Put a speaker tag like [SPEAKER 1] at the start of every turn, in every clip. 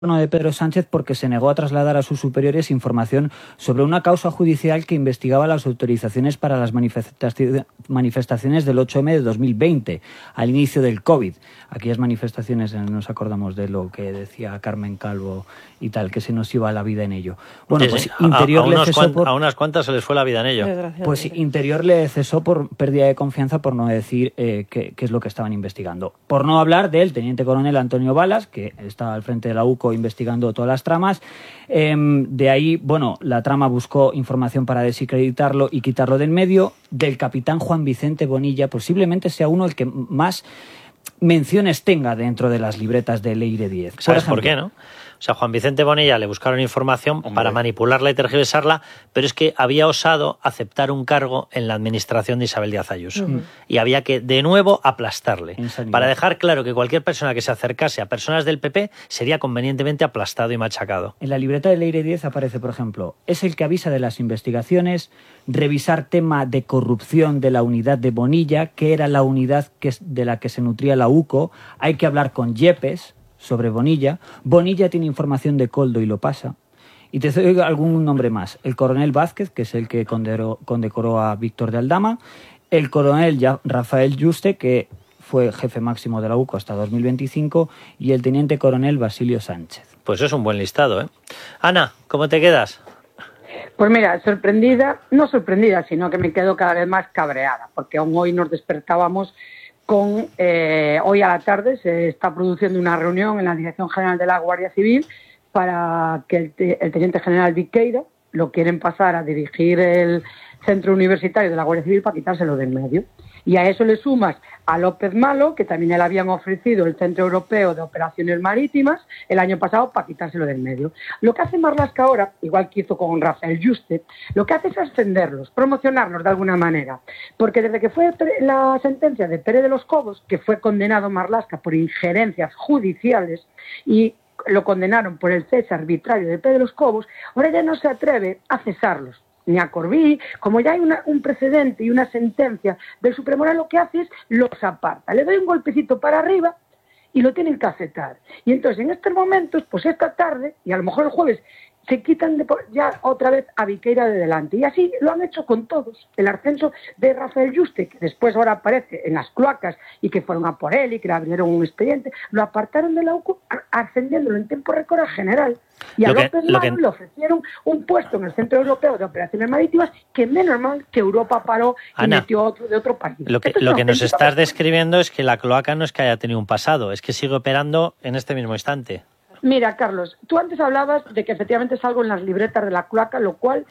[SPEAKER 1] de Pedro Sánchez porque se negó a trasladar a sus superiores información sobre una causa judicial que investigaba las autorizaciones para las manifestaciones del 8M de 2020, al inicio del COVID. Aquellas manifestaciones, nos acordamos de lo que decía Carmen Calvo y tal, que se nos iba la vida en ello. Bueno, pues Interior le cesó por...
[SPEAKER 2] A unas cuantas se les fue la vida en ello.
[SPEAKER 1] Pues Interior le cesó por pérdida de confianza, por no decir qué es lo que estaban investigando. Por no hablar del teniente coronel Antonio Balas, que estaba al frente de la UCO investigando todas las tramas. De ahí, bueno, la trama buscó información para desacreditarlo y quitarlo del medio. Del capitán Juan Vicente Bonilla, posiblemente sea uno el que más menciones tenga dentro de las libretas de Leire 10.
[SPEAKER 2] ¿Sabes por qué, no? O sea, Juan Vicente Bonilla le buscaron información para manipularla y tergiversarla, pero es que había osado aceptar un cargo en la administración de Isabel Díaz Ayuso. Y había que, de nuevo, aplastarle. Para dejar claro que cualquier persona que se acercase a personas del PP sería convenientemente aplastado y machacado.
[SPEAKER 1] En la libreta de Leire 10 aparece, por ejemplo, es el que avisa de las investigaciones, revisar tema de corrupción de la unidad de Bonilla, que era la unidad de la que se nutría la UCO, hay que hablar con Yepes sobre Bonilla. Bonilla tiene información de Coldo y lo pasa. Y te doy algún nombre más. El coronel Vázquez, que es el que condecoró a Víctor de Aldama. El coronel Rafael Yuste, que fue jefe máximo de la UCO hasta 2025. Y el teniente coronel Basilio Sánchez.
[SPEAKER 2] Pues es un buen listado, ¿eh? Ana, ¿cómo te quedas?
[SPEAKER 3] Pues mira, no sorprendida, sino que me quedo cada vez más cabreada, porque aún hoy nos despertábamos con, hoy a la tarde se está produciendo una reunión en la Dirección General de la Guardia Civil para que el teniente general Viqueira lo quieren pasar a dirigir el centro universitario de la Guardia Civil para quitárselo del medio. Y a eso le sumas a López Malo, que también le habían ofrecido el Centro Europeo de Operaciones Marítimas el año pasado para quitárselo del medio. Lo que hace Marlaska ahora, igual que hizo con Rafael Yuste, lo que hace es ascenderlos, promocionarlos de alguna manera. Porque desde que fue la sentencia de Pérez de los Cobos, que fue condenado Marlaska por injerencias judiciales y lo condenaron por el cese arbitrario de Pérez de los Cobos, ahora ya no se atreve a cesarlos. Ni a Corbí, como ya hay un precedente y una sentencia del Supremo, lo que hace es los aparta. Le doy un golpecito para arriba y lo tienen que aceptar. Y entonces, en estos momentos, pues esta tarde, y a lo mejor el jueves, se quitan ya otra vez a Viqueira de delante. Y así lo han hecho con todos. El ascenso de Rafael Yuste, que después ahora aparece en las cloacas y que fueron a por él y que le abrieron un expediente, lo apartaron de la UCO ascendiéndolo en tiempo récord al general. Y a López Malo le ofrecieron un puesto en el Centro Europeo de Operaciones Marítimas que menos mal que Europa paró y metió otro de otro país.
[SPEAKER 2] Lo que nos estás describiendo es que la cloaca no es que haya tenido un pasado, es que sigue operando en este mismo instante.
[SPEAKER 3] Mira, Carlos, tú antes hablabas de que efectivamente es algo en las libretas de la cloaca, lo cual,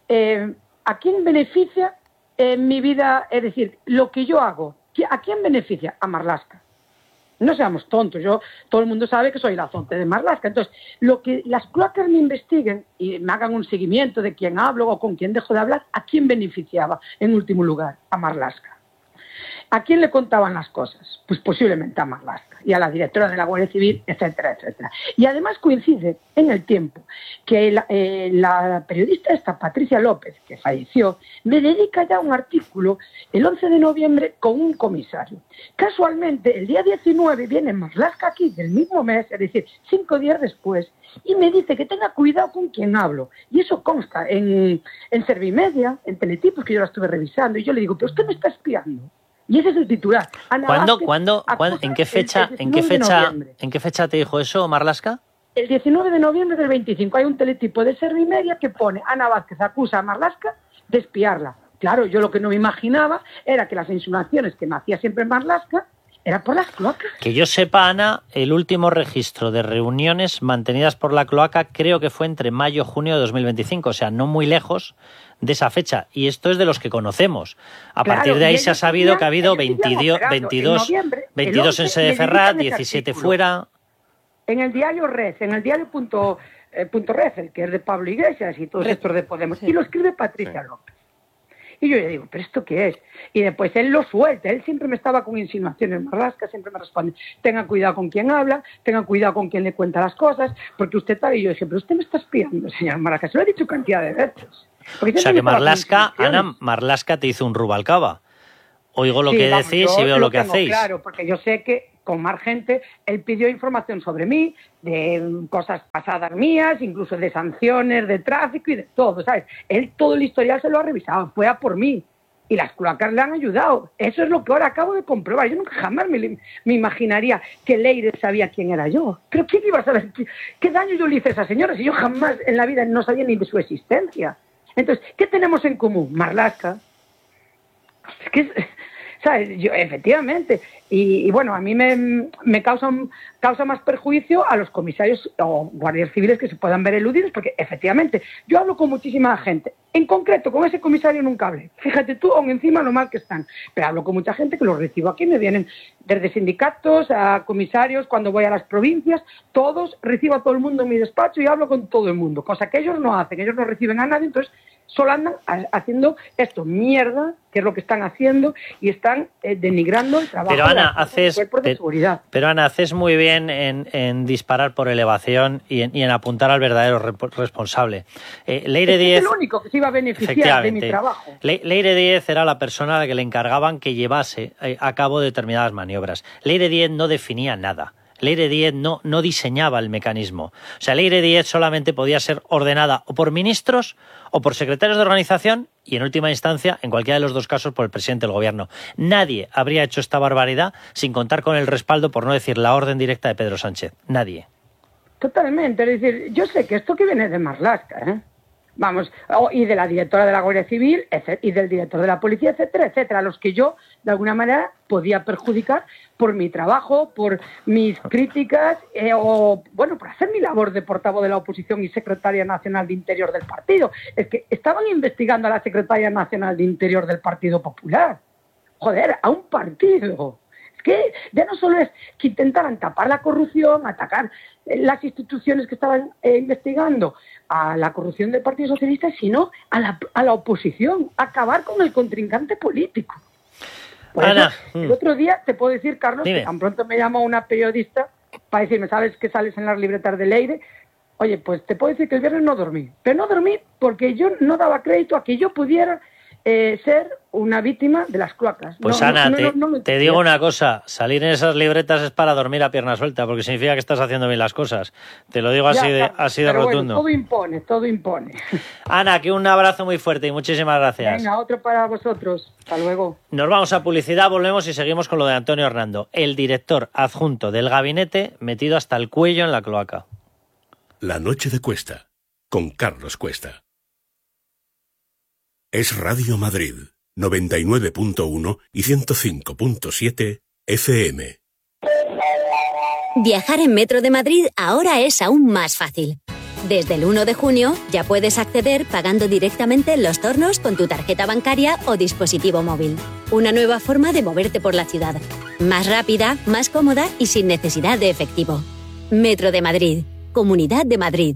[SPEAKER 3] ¿a quién beneficia en mi vida? Es decir, lo que yo hago, ¿a quién beneficia? A Marlaska. No seamos tontos, todo el mundo sabe que soy la zonte de Marlaska. Entonces, lo que las cloacas me investiguen y me hagan un seguimiento de quién hablo o con quién dejo de hablar, ¿a quién beneficiaba en último lugar? A Marlaska. ¿A quién le contaban las cosas? Pues posiblemente a Marlaska y a la directora de la Guardia Civil, etcétera, etcétera. Y además coincide en el tiempo que la periodista esta, Patricia López, que falleció, me dedica ya un artículo el 11 de noviembre con un comisario. Casualmente, el día 19 viene Marlaska aquí del mismo mes, es decir, 5 días después, y me dice que tenga cuidado con quién hablo. Y eso consta en Servimedia, en Teletipos, que yo la estuve revisando, y yo le digo, ¿pero usted me está espiando? Y ese es el titular.
[SPEAKER 2] ¿Cuándo? ¿En qué fecha te dijo eso, Marlaska?
[SPEAKER 3] El 19 de noviembre del 25 hay un teletipo de Servimedia que pone Ana Vázquez acusa a Marlaska de espiarla. Claro, yo lo que no me imaginaba era que las insinuaciones que me hacía siempre Marlaska era por las cloacas.
[SPEAKER 2] Que yo sepa, Ana, el último registro de reuniones mantenidas por la cloaca creo que fue entre mayo y junio de 2025, o sea, no muy lejos de esa fecha. Y esto es de los que conocemos. A partir de ahí se ha sabido que ha habido 22 en sede Ferrat, 17 fuera.
[SPEAKER 3] En el diario Red, en el diario punto Red, el que es de Pablo Iglesias y todos estos de Podemos, y lo escribe Patricia López. Y yo le digo, ¿pero esto qué es? Y después él lo suelta, él siempre me estaba con insinuaciones. Marlaska siempre me responde, tenga cuidado con quién habla, tenga cuidado con quién le cuenta las cosas, porque usted tal. Y yo dije, pero usted me está espiando, señor Marlaska, se lo he dicho cantidad de veces.
[SPEAKER 2] O sea que Marlaska, Ana, Marlaska te hizo un Rubalcaba. Oigo lo que decís y veo lo que hacéis.
[SPEAKER 3] Claro, porque yo sé que con más gente, él pidió información sobre mí, de cosas pasadas mías, incluso de sanciones, de tráfico y de todo, ¿sabes? Él todo el historial se lo ha revisado, fue a por mí. Y las cloacas le han ayudado. Eso es lo que ahora acabo de comprobar. Yo nunca jamás me imaginaría que Leire sabía quién era yo. ¿Pero quién iba a saber qué daño yo le hice a esa señora si yo jamás en la vida no sabía ni de su existencia? Entonces, ¿qué tenemos en común? Marlaska. Es que, ¿sabes? Yo, efectivamente. Y bueno, a mí me causa más perjuicio a los comisarios o guardias civiles que se puedan ver eludidos, porque efectivamente yo hablo con muchísima gente. En concreto, con ese comisario nunca hablé. Fíjate tú, aún encima lo mal que están. Pero hablo con mucha gente que los recibo aquí, me vienen desde sindicatos a comisarios, cuando voy a las provincias, todos, recibo a todo el mundo en mi despacho y hablo con todo el mundo, cosa que ellos no hacen, ellos no reciben a nadie, entonces solo andan haciendo mierda, que es lo que están haciendo, y están denigrando el trabajo del cuerpo de seguridad.
[SPEAKER 2] Pero Ana, haces muy bien en disparar por elevación y en apuntar al verdadero responsable. Leire Díez...
[SPEAKER 3] Es el único que se iba a beneficiar de mi trabajo.
[SPEAKER 2] Leire Díez era la persona a la que le encargaban que llevase a cabo determinadas maniobras. Leire Díez no definía nada. Leire Díez no diseñaba el mecanismo. O sea, Leire Díez solamente podía ser ordenada o por ministros o por secretarios de organización y, en última instancia, en cualquiera de los dos casos, por el presidente del gobierno. Nadie habría hecho esta barbaridad sin contar con el respaldo, por no decir la orden directa de Pedro Sánchez. Nadie.
[SPEAKER 3] Totalmente. Es decir, yo sé que esto que viene de Marlaska, vamos, y de la directora de la Guardia Civil, y del director de la policía, etcétera, etcétera, a los que yo, de alguna manera, podía perjudicar por mi trabajo, por mis críticas, o, bueno, por hacer mi labor de portavoz de la oposición y secretaria nacional de Interior del partido. Es que estaban investigando a la secretaria nacional de Interior del Partido Popular. Joder, a un partido. Es que ya no solo es que intentaran tapar la corrupción, atacar las instituciones que estaban investigando a la corrupción del Partido Socialista, sino a la oposición, acabar con el contrincante político. Por
[SPEAKER 2] Ana,
[SPEAKER 3] eso, el otro día te puedo decir, Carlos,
[SPEAKER 2] dime.
[SPEAKER 3] que tan pronto me llamó una periodista para decirme, ¿sabes que sales en las libretas de Leire? Oye, pues te puedo decir que el viernes no dormí. Pero no dormí porque yo no daba crédito a que yo pudiera ser una víctima de las cloacas.
[SPEAKER 2] Pues
[SPEAKER 3] no,
[SPEAKER 2] Ana,
[SPEAKER 3] no
[SPEAKER 2] te digo una cosa, salir en esas libretas es para dormir a pierna suelta, porque significa que estás haciendo bien las cosas. Te lo digo así de rotundo.
[SPEAKER 3] Bueno, todo impone.
[SPEAKER 2] Ana, que un abrazo muy fuerte y muchísimas gracias.
[SPEAKER 3] Venga, otro para vosotros. Hasta luego.
[SPEAKER 2] Nos vamos a publicidad, volvemos y seguimos con lo de Antonio Hernando, el director adjunto del gabinete metido hasta el cuello en la cloaca.
[SPEAKER 4] La noche de Cuesta, con Carlos Cuesta. Es Radio Madrid, 99.1 y 105.7 FM.
[SPEAKER 5] Viajar en Metro de Madrid ahora es aún más fácil. Desde el 1 de junio ya puedes acceder pagando directamente en los tornos con tu tarjeta bancaria o dispositivo móvil. Una nueva forma de moverte por la ciudad. Más rápida, más cómoda y sin necesidad de efectivo. Metro de Madrid. Comunidad de Madrid.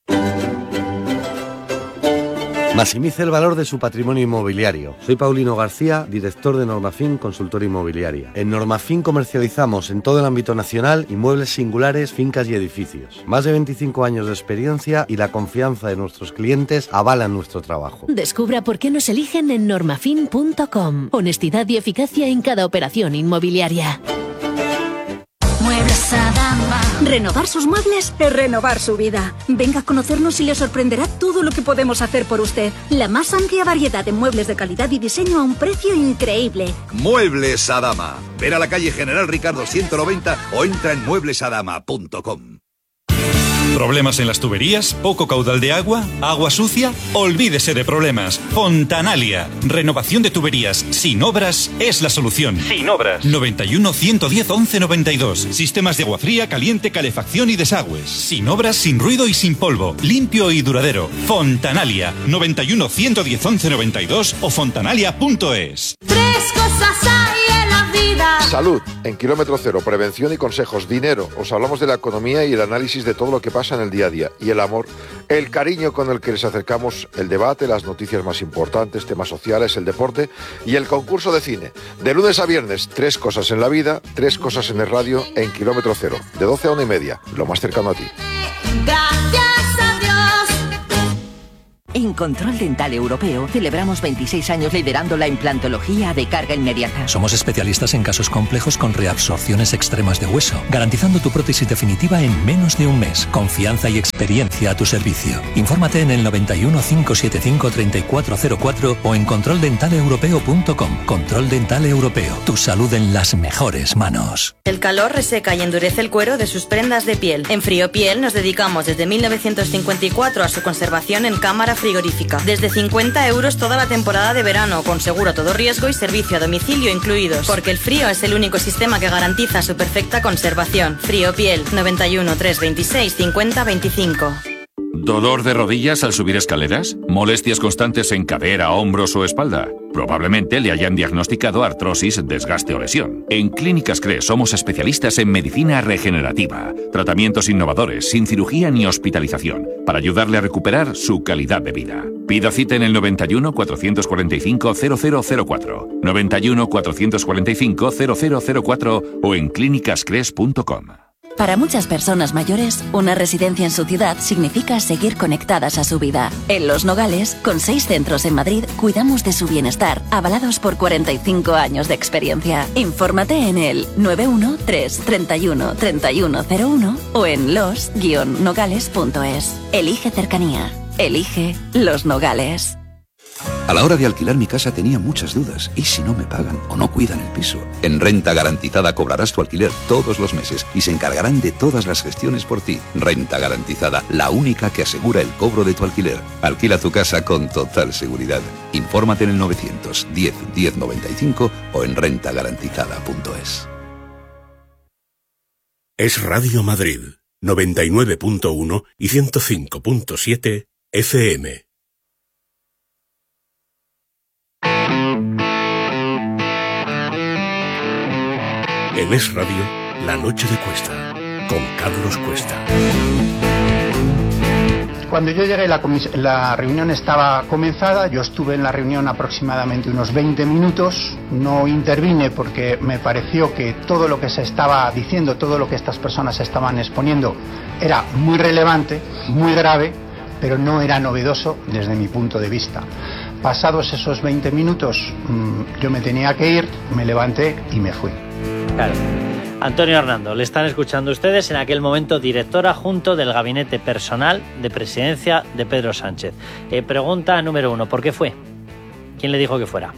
[SPEAKER 6] Maximice el valor de su patrimonio inmobiliario. Soy Paulino García, director de Normafin Consultora Inmobiliaria. En Normafin comercializamos en todo el ámbito nacional inmuebles singulares, fincas y edificios. Más de 25 años de experiencia y la confianza de nuestros clientes avalan nuestro trabajo.
[SPEAKER 7] Descubra por qué nos eligen en normafin.com. Honestidad y eficacia en cada operación inmobiliaria.
[SPEAKER 8] Muebles Adama. Renovar sus muebles es renovar su vida. Venga a conocernos y le sorprenderá todo lo que podemos hacer por usted. La más amplia variedad de muebles de calidad y diseño a un precio increíble.
[SPEAKER 9] Muebles Adama. Ver a la calle General Ricardo 190 o entra en mueblesadama.com.
[SPEAKER 10] ¿Problemas en las tuberías? ¿Poco caudal de agua? ¿Agua sucia? Olvídese de problemas. Fontanalia. Renovación de tuberías sin obras es la solución. Sin obras. 91 110 11 92. Sistemas de agua fría, caliente, calefacción y desagües. Sin obras, sin ruido y sin polvo. Limpio y duradero. Fontanalia. 91 110 11 92 o fontanalia.es.
[SPEAKER 8] Tres cosas hay en la vida.
[SPEAKER 11] Salud, en Kilómetro Cero, prevención y consejos. Dinero, os hablamos de la economía y el análisis de todo lo que pasa en el día a día. Y el amor, el cariño con el que les acercamos el debate, las noticias más importantes, temas sociales, el deporte y el concurso de cine. De lunes a viernes, tres cosas en la vida, tres cosas en el radio, en Kilómetro Cero, de 12 a 1:30, lo más cercano a ti.
[SPEAKER 8] Gracias a Dios.
[SPEAKER 12] En Control Dental Europeo celebramos 26 años liderando la implantología de carga inmediata.
[SPEAKER 13] Somos especialistas en casos complejos con reabsorciones extremas de hueso, garantizando tu prótesis definitiva en menos de un mes. Confianza y experiencia a tu servicio. Infórmate en el 91 575 3404 o en controldentaleuropeo.com. Control Dental Europeo. Tu salud en las mejores manos.
[SPEAKER 14] El calor reseca y endurece el cuero de sus prendas de piel. En Friopiel nos dedicamos desde 1954 a su conservación en cámara frigorífica. Desde 50 € toda la temporada de verano, con seguro a todo riesgo y servicio a domicilio incluidos. Porque el frío es el único sistema que garantiza su perfecta conservación. Friopiel, 91 326 50 25.
[SPEAKER 15] ¿Dolor de rodillas al subir escaleras? ¿Molestias constantes en cadera, hombros o espalda? Probablemente le hayan diagnosticado artrosis, desgaste o lesión. En Clínicas CRE somos especialistas en medicina regenerativa. Tratamientos innovadores, sin cirugía ni hospitalización, para ayudarle a recuperar su calidad de vida. Pida cita en el 91 445 0004, 91 445 0004 o en clínicascres.com.
[SPEAKER 16] Para muchas personas mayores, una residencia en su ciudad significa seguir conectadas a su vida. En Los Nogales, con 6 centros en Madrid, cuidamos de su bienestar, avalados por 45 años de experiencia. Infórmate en el 913 31 3101 o en los-nogales.es. Elige cercanía. Elige Los Nogales.
[SPEAKER 9] A la hora de alquilar mi casa tenía muchas dudas. ¿Y si no me pagan o no cuidan el piso? En Renta Garantizada cobrarás tu alquiler todos los meses y se encargarán de todas las gestiones por ti. Renta Garantizada, la única que asegura el cobro de tu alquiler. Alquila tu casa con total seguridad. Infórmate en el 910 1095 o en rentagarantizada.es.
[SPEAKER 4] Es Radio Madrid, 99.1 y 105.7 FM. En Es Radio, La Noche de Cuesta, con Carlos Cuesta.
[SPEAKER 17] Cuando yo llegué la reunión estaba comenzada, yo estuve en la reunión aproximadamente unos 20 minutos, no intervine porque me pareció que todo lo que se estaba diciendo, todo lo que estas personas estaban exponiendo era muy relevante, muy grave, pero no era novedoso desde mi punto de vista. Pasados esos 20 minutos yo me tenía que ir, me levanté y me fui.
[SPEAKER 2] Claro. Antonio Hernando, le están escuchando ustedes, en aquel momento director adjunto del gabinete personal de presidencia de Pedro Sánchez. Pregunta número 1, ¿por qué fue? ¿Quién le dijo que fuera?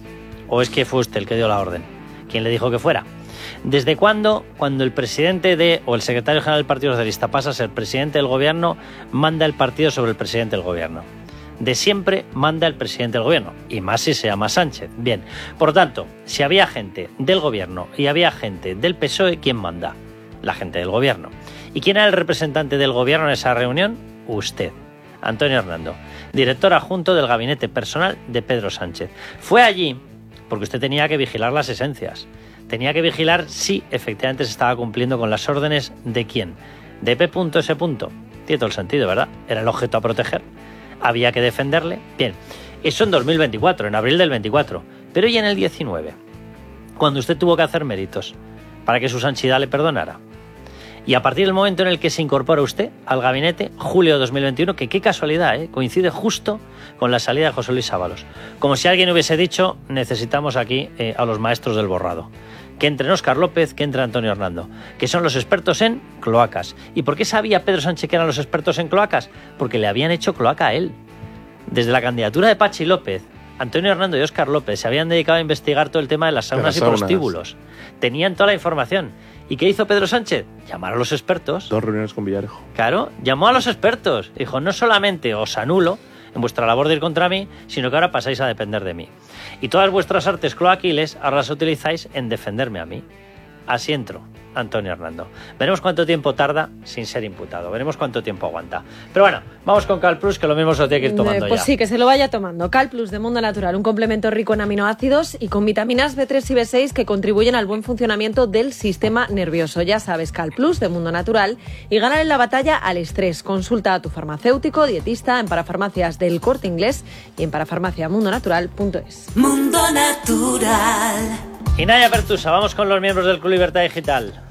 [SPEAKER 2] ¿O es que fue usted el que dio la orden? ¿Quién le dijo que fuera? ¿Desde cuándo, cuando el presidente o el secretario general del Partido Socialista pasa a ser presidente del gobierno, manda el partido sobre el presidente del gobierno? De siempre manda el presidente del gobierno, y más si se llama Sánchez. Bien, por tanto, si había gente del gobierno y había gente del PSOE, ¿quién manda? La gente del gobierno. ¿Y quién era el representante del gobierno en esa reunión? Usted, Antonio Hernando, director adjunto del gabinete personal de Pedro Sánchez. Fue allí porque usted tenía que vigilar las esencias. Tenía que vigilar si efectivamente se estaba cumpliendo con las órdenes de quién. De P.S. Tiene todo el sentido, ¿verdad? Era el objeto a proteger. Había que defenderle. Bien, eso en 2024, en abril del 24. Pero ¿y en el 19? Cuando usted tuvo que hacer méritos para que su santidad le perdonara. Y a partir del momento en el que se incorpora usted al gabinete, julio de 2021, que qué casualidad, coincide justo con la salida de José Luis Ábalos. Como si alguien hubiese dicho, necesitamos aquí a los maestros del borrado. Que entren Óscar López, que entre Antonio Hernando, que son los expertos en cloacas. ¿Y por qué sabía Pedro Sánchez que eran los expertos en cloacas? Porque le habían hecho cloaca a él. Desde la candidatura de Pachi López, Antonio Hernando y Óscar López se habían dedicado a investigar todo el tema de las saunas y prostíbulos. Tenían toda la información. ¿Y qué hizo Pedro Sánchez? Llamar a los expertos.
[SPEAKER 18] 2 reuniones con Villarejo.
[SPEAKER 2] Claro, llamó a los expertos. Dijo, no solamente os anulo en vuestra labor de ir contra mí, sino que ahora pasáis a depender de mí. Y todas vuestras artes cloaquiles ahora las utilizáis en defenderme a mí. Así entró Antonio Hernando. Veremos cuánto tiempo tarda sin ser imputado. Veremos cuánto tiempo aguanta. Pero bueno, vamos con Calplus, que lo mismo se lo tiene que ir tomando
[SPEAKER 19] pues
[SPEAKER 2] ya.
[SPEAKER 19] Sí, que se lo vaya tomando. Calplus de Mundo Natural, un complemento rico en aminoácidos y con vitaminas B3 y B6 que contribuyen al buen funcionamiento del sistema nervioso. Ya sabes, Calplus de Mundo Natural, y ganar en la batalla al estrés. Consulta a tu farmacéutico, dietista, en parafarmacias del Corte Inglés y en parafarmaciamundonatural.es.
[SPEAKER 20] Mundo Natural.
[SPEAKER 2] Y Naya Pertusa, vamos con los miembros del Club Libertad Digital.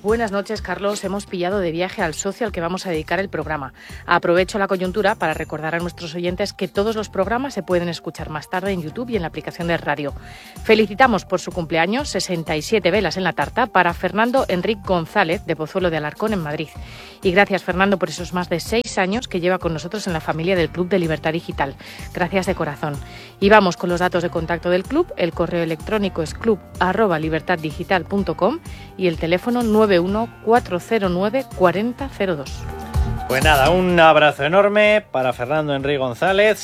[SPEAKER 18] Buenas noches, Carlos. Hemos pillado de viaje al socio al que vamos a dedicar el programa. Aprovecho la coyuntura para recordar a nuestros oyentes que todos los programas se pueden escuchar más tarde en YouTube y en la aplicación de radio. Felicitamos por su cumpleaños, 67 velas en la tarta, para Fernando Enrique González, de Pozuelo de Alarcón, en Madrid. Y gracias, Fernando, por esos más de 6 años que lleva con nosotros en la familia del Club de Libertad Digital. Gracias de corazón. Y vamos con los datos de contacto del club. El correo electrónico es club@libertaddigital.com y el teléfono 914094002.
[SPEAKER 2] Pues nada, un abrazo enorme para Fernando Enrique González,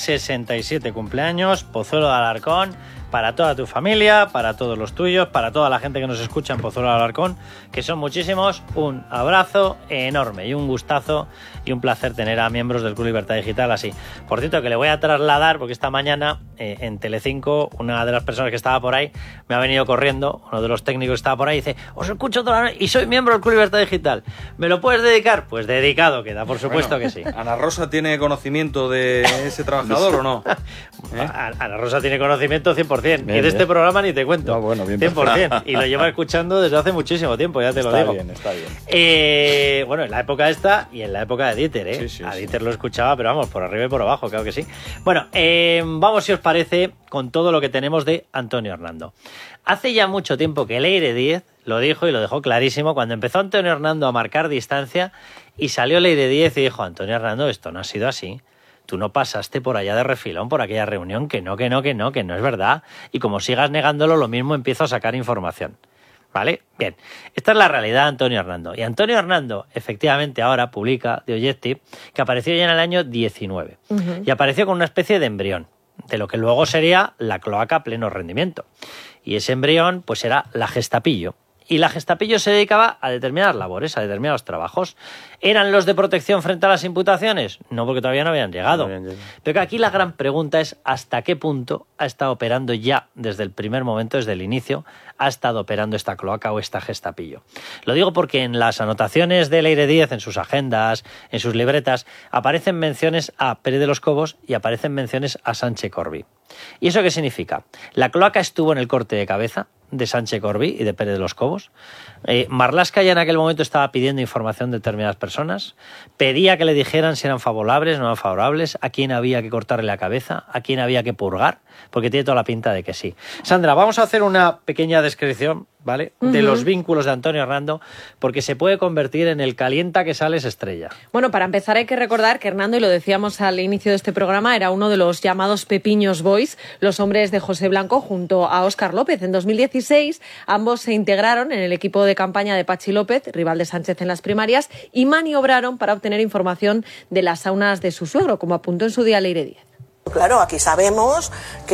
[SPEAKER 2] 67 cumpleaños, Pozuelo de Alarcón, para toda tu familia, para todos los tuyos, para toda la gente que nos escucha en Pozuelo de Alarcón, que son muchísimos. Un abrazo enorme y un gustazo y un placer tener a miembros del Club Libertad Digital así. Por cierto, que le voy a trasladar, porque esta mañana en Telecinco, una de las personas que estaba por ahí me ha venido corriendo, uno de los técnicos que estaba por ahí, dice: os escucho toda la noche y soy miembro del Club Libertad Digital. ¿Me lo puedes dedicar? Pues dedicado queda, por supuesto que sí.
[SPEAKER 20] ¿Ana Rosa tiene conocimiento de ese trabajador o no?
[SPEAKER 2] Ana Rosa tiene conocimiento 100%. Bien, y de este programa ni te cuento. No, bueno, bien 100%. Y lo lleva escuchando desde hace muchísimo tiempo, ya te lo digo.
[SPEAKER 20] Está bien.
[SPEAKER 2] Bueno, en la época esta y en la época de Dieter, ¿eh? Sí, a Dieter lo escuchaba, pero vamos, por arriba y por abajo, claro que sí. Bueno, vamos, si os parece, con todo lo que tenemos de Antonio Hernando. Hace ya mucho tiempo que Leire Díez lo dijo y lo dejó clarísimo cuando empezó Antonio Hernando a marcar distancia y salió Leire Díez y dijo: Antonio Hernando, esto no ha sido así. Tú no pasaste por allá de refilón por aquella reunión, que no es verdad. Y como sigas negándolo, lo mismo empiezo a sacar información. ¿Vale? Bien, esta es la realidad de Antonio Hernando. Y Antonio Hernando, efectivamente, ahora publica The Objective, que apareció ya en el año 19. Y apareció con una especie de embrión, de lo que luego sería la cloaca a pleno rendimiento. Y ese embrión, pues era la Gestapillo. Y la Gestapillo se dedicaba a determinadas labores, a determinados trabajos. ¿Eran los de protección frente a las imputaciones? No, porque todavía no habían llegado. Pero que aquí la gran pregunta es hasta qué punto ha estado operando ya desde el primer momento, desde el inicio, ha estado operando esta cloaca o esta Gestapillo. Lo digo porque en las anotaciones de Leire Díez, en sus agendas, en sus libretas, aparecen menciones a Pérez de los Cobos y aparecen menciones a Sánchez Corbí. ¿Y eso qué significa? La cloaca estuvo en el corte de cabeza de Sánchez Corbí y de Pérez de los Cobos. Marlaska ya en aquel momento estaba pidiendo información de determinadas personas, pedía que le dijeran si eran favorables o no favorables, a quién había que cortarle la cabeza, a quién había que purgar, porque tiene toda la pinta de que sí. Sandra, vamos a hacer una pequeña descripción, ¿vale?, de los vínculos de Antonio Hernando, porque se puede convertir en el calienta que sales estrella.
[SPEAKER 19] Bueno, para empezar hay que recordar que Hernando, y lo decíamos al inicio de este programa, era uno de los llamados Pepiños Boys, los hombres de José Blanco junto a Óscar López. En 2016 ambos se integraron en el equipo de campaña de Pachi López, rival de Sánchez en las primarias, y maniobraron para obtener información de las saunas de su suegro, como apuntó en su día Leire Díez.
[SPEAKER 21] Claro, aquí sabemos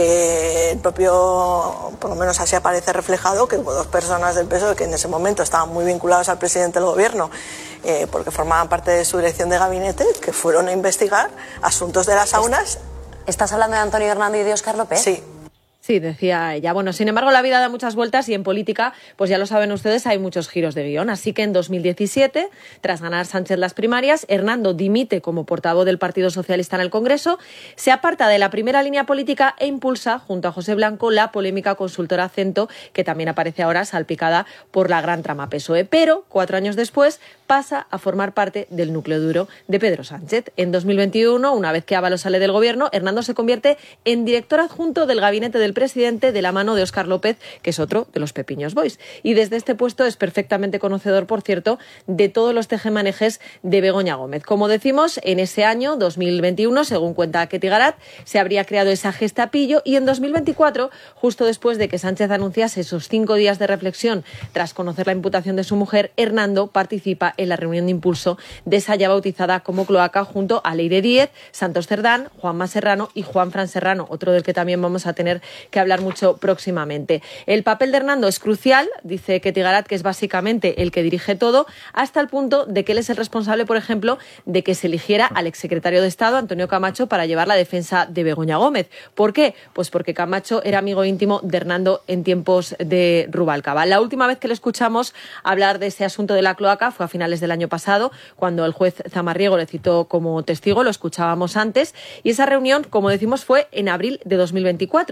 [SPEAKER 21] que el propio, por lo menos así aparece reflejado, que hubo 2 personas del PSOE que en ese momento estaban muy vinculados al presidente del gobierno, porque formaban parte de su dirección de gabinete, que fueron a investigar asuntos de las saunas.
[SPEAKER 22] ¿Estás hablando de Antonio Hernando y de Óscar López?
[SPEAKER 21] Sí.
[SPEAKER 19] Sí, decía ella. Bueno, sin embargo, la vida da muchas vueltas y en política, pues ya lo saben ustedes, hay muchos giros de guión. Así que en 2017, tras ganar Sánchez las primarias, Hernando dimite como portavoz del Partido Socialista en el Congreso, se aparta de la primera línea política e impulsa, junto a José Blanco, la polémica consultora Acento, que también aparece ahora salpicada por la gran trama PSOE. Pero, 4 años después, pasa a formar parte del núcleo duro de Pedro Sánchez. En 2021, una vez que Ábalos sale del gobierno, Hernando se convierte en director adjunto del gabinete del presidente de la mano de Óscar López, que es otro de los Pepiños Boys. Y desde este puesto es perfectamente conocedor, por cierto, de todos los tejemanejes de Begoña Gómez. Como decimos, en ese año, 2021, según cuenta Ketty Garat, se habría creado esa Gestapillo y en 2024, justo después de que Sánchez anunciase esos 5 días de reflexión tras conocer la imputación de su mujer, Hernando participa en la reunión de impulso de esa ya bautizada como cloaca junto a Leire Díez, Santos Cerdán, Juanma Serrano y Juanfran Serrano, otro del que también vamos a tener que hablar mucho próximamente. El papel de Hernando es crucial, dice Ketty Garat, que es básicamente el que dirige todo, hasta el punto de que él es el responsable, por ejemplo, de que se eligiera al exsecretario de Estado, Antonio Camacho, para llevar la defensa de Begoña Gómez. ¿Por qué? Pues porque Camacho era amigo íntimo de Hernando en tiempos de Rubalcaba. La última vez que le escuchamos hablar de ese asunto de la cloaca fue a finales del año pasado, cuando el juez Zamarriego le citó como testigo, lo escuchábamos antes, y esa reunión, como decimos, fue en abril de 2024, pero en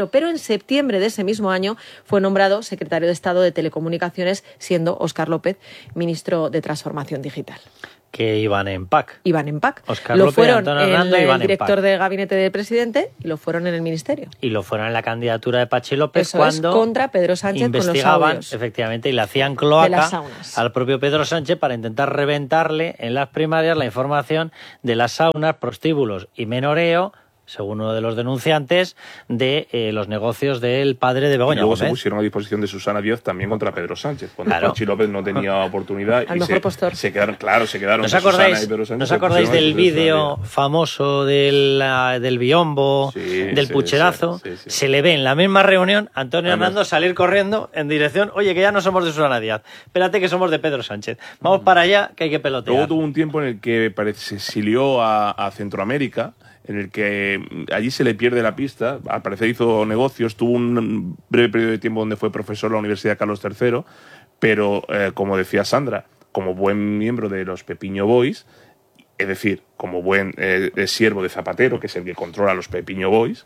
[SPEAKER 19] septiembre de ese mismo año fue nombrado secretario de Estado de Telecomunicaciones, siendo Óscar López ministro de Transformación Digital.
[SPEAKER 2] Que iban en PAC.
[SPEAKER 19] Iban en PAC.
[SPEAKER 2] Óscar
[SPEAKER 19] lo
[SPEAKER 2] López,
[SPEAKER 19] fueron
[SPEAKER 2] Antonio Hernando,
[SPEAKER 19] el
[SPEAKER 2] iban
[SPEAKER 19] director
[SPEAKER 2] en PAC.
[SPEAKER 19] de gabinete del presidente y lo fueron en el ministerio.
[SPEAKER 2] Y lo fueron en la candidatura de Patxi López
[SPEAKER 19] Eso
[SPEAKER 2] cuando
[SPEAKER 19] es, contra Pedro Sánchez con los
[SPEAKER 2] investigaban,
[SPEAKER 19] audios.
[SPEAKER 2] efectivamente, y le hacían
[SPEAKER 19] De
[SPEAKER 2] cloaca
[SPEAKER 19] las saunas.
[SPEAKER 2] al propio Pedro Sánchez para intentar reventarle en las primarias la información de las saunas, prostíbulos y menoreo, según uno de los denunciantes, de los negocios del padre de
[SPEAKER 1] Y
[SPEAKER 2] Begoña
[SPEAKER 1] luego se
[SPEAKER 2] Gómez.
[SPEAKER 1] pusieron a disposición de Susana Díaz también contra Pedro Sánchez, cuando
[SPEAKER 2] Claro.
[SPEAKER 1] Patxi López no tenía oportunidad.
[SPEAKER 19] Al
[SPEAKER 1] y
[SPEAKER 19] mejor postor.
[SPEAKER 1] se quedaron, claro, se quedaron.
[SPEAKER 2] ¿Nos
[SPEAKER 1] entre Susana
[SPEAKER 2] acordáis,
[SPEAKER 1] y Pedro Sánchez,
[SPEAKER 2] ¿nos
[SPEAKER 1] se
[SPEAKER 2] acordáis
[SPEAKER 1] pusieron a
[SPEAKER 2] del
[SPEAKER 1] disposición de
[SPEAKER 2] vídeo famoso del biombo, del
[SPEAKER 1] sí,
[SPEAKER 2] pucherazo?
[SPEAKER 1] sí, sí.
[SPEAKER 2] Se le ve en la misma reunión Antonio
[SPEAKER 1] Además-
[SPEAKER 2] Hernando salir corriendo en dirección, oye, que ya no somos de Susana Díaz, espérate que somos de Pedro Sánchez. Vamos para allá, que hay que pelotear.
[SPEAKER 1] Luego tuvo un tiempo en el que se exilió a Centroamérica, en el que allí se le pierde la pista. Al parecer hizo negocios, tuvo un breve periodo de tiempo donde fue profesor en la Universidad Carlos III, pero como decía Sandra, como buen miembro de los Pepiño Boys, es decir, como buen siervo de Zapatero, que es el que controla a los Pepiño Boys,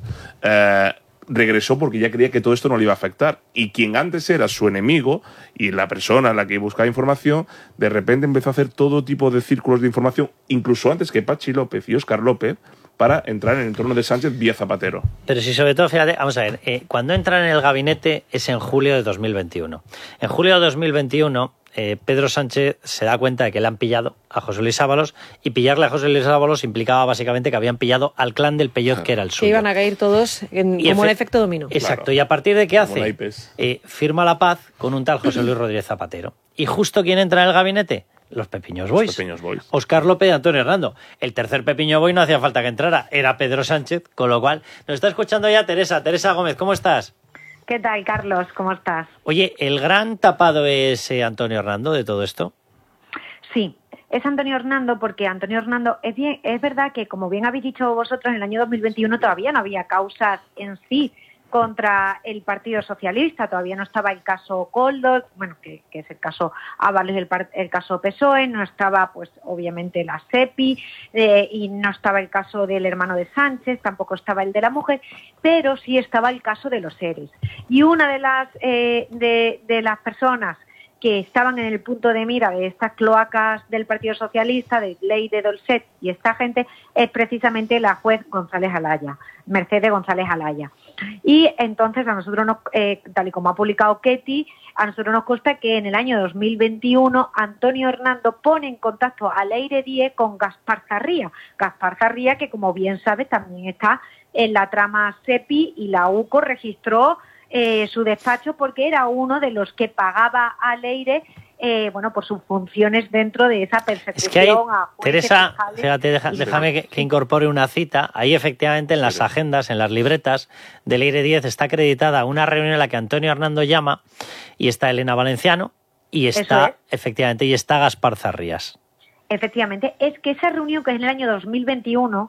[SPEAKER 1] regresó porque ya creía que todo esto no le iba a afectar. Y quien antes era su enemigo y la persona a la que buscaba información, de repente empezó a hacer todo tipo de círculos de información, incluso antes que Patxi López y Óscar López, para entrar en el entorno de Sánchez vía Zapatero.
[SPEAKER 2] Pero si sobre todo, fíjate, vamos a ver, cuando entran en el gabinete es en julio de 2021. En julio de 2021 Pedro Sánchez se da cuenta de que le han pillado a José Luis Ábalos, y pillarle a José Luis Ábalos implicaba básicamente que habían pillado al clan del Peyoz, que era el
[SPEAKER 19] Que
[SPEAKER 2] suyo.
[SPEAKER 19] iban a caer todos como en efecto dominó.
[SPEAKER 2] Exacto, y a partir de qué
[SPEAKER 1] Como
[SPEAKER 2] hace,
[SPEAKER 1] naipes.
[SPEAKER 2] firma la paz con un tal José Luis Rodríguez Zapatero. ¿Y justo quién entra en el gabinete? Los Pepiños Boys.
[SPEAKER 1] Pepiños Boys.
[SPEAKER 2] Óscar López y Antonio Hernando. El tercer Pepiño Boy no hacía falta que entrara, era Pedro Sánchez, con lo cual nos está escuchando ya Teresa. Teresa Gómez, ¿cómo estás?
[SPEAKER 3] ¿Qué tal, Carlos? ¿Cómo estás?
[SPEAKER 2] Oye, ¿el gran tapado es Antonio Hernando de todo esto?
[SPEAKER 3] Sí, es Antonio Hernando, porque Antonio Hernando, es verdad que, como bien habéis dicho vosotros, en el año 2021 todavía no había causas en sí contra el Partido Socialista, todavía no estaba el caso Koldo, bueno, que es el caso Ábalos, el caso PSOE, no estaba, pues, obviamente la SEPI, y no estaba el caso del hermano de Sánchez, tampoco estaba el de la mujer, pero sí estaba el caso de los ERES. Y una de las personas que estaban en el punto de mira de estas cloacas del Partido Socialista, de Ley Dolcet y esta gente, es precisamente la juez González Alaya, Mercedes González Alaya. Y entonces a nosotros, tal y como ha publicado Ketty, a nosotros nos consta que en el año 2021 Antonio Hernando pone en contacto a Leire Díez con Gaspar Zarría. Gaspar Zarría, que como bien sabes también está en la trama SEPI, y la UCO registró su despacho porque era uno de los que pagaba a Leire por sus funciones dentro de esa persecución.
[SPEAKER 2] Es que hay,
[SPEAKER 3] a jueces,
[SPEAKER 2] Teresa,
[SPEAKER 3] fiscales.
[SPEAKER 2] fíjate, déjame que incorpore una cita. Ahí efectivamente en las agendas, en las libretas de Leire Díez está acreditada una reunión en la que Antonio Hernando llama, y está Elena Valenciano y está, efectivamente, y está Gaspar Zarrías.
[SPEAKER 3] Efectivamente, es que esa reunión, que es en el año 2021,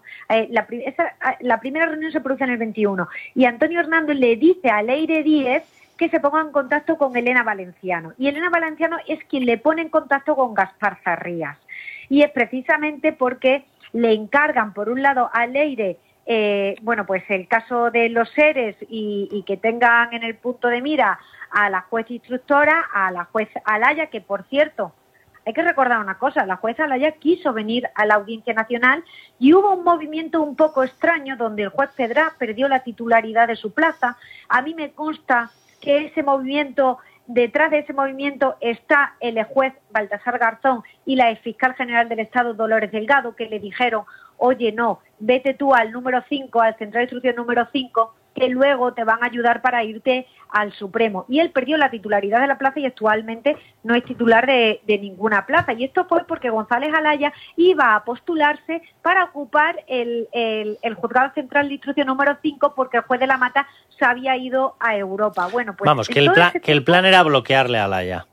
[SPEAKER 3] la primera reunión se produce en el 21, y Antonio Hernando le dice a Leire Díez que se ponga en contacto con Elena Valenciano, y Elena Valenciano es quien le pone en contacto con Gaspar Zarrías, y es precisamente porque le encargan, por un lado, a Leire pues el caso de los seres, y que tengan en el punto de mira a la juez instructora, a la juez Alaya, que por cierto, hay que recordar una cosa, la jueza Alaya quiso venir a la Audiencia Nacional y hubo un movimiento un poco extraño donde el juez Pedrá perdió la titularidad de su plaza. A mí me consta que ese movimiento, detrás de ese movimiento está el juez Baltasar Garzón y la exfiscal general del Estado Dolores Delgado, que le dijeron, oye, no, vete tú al número 5, al central de instrucción número 5, que luego te van a ayudar para irte al Supremo. Y él perdió la titularidad de la plaza y actualmente no es titular de ninguna plaza. Y esto fue porque González Alaya iba a postularse para ocupar el juzgado central de instrucción número 5, porque el juez de la Mata se había ido a Europa. Bueno, pues
[SPEAKER 2] vamos, que el plan era bloquearle a Alaya.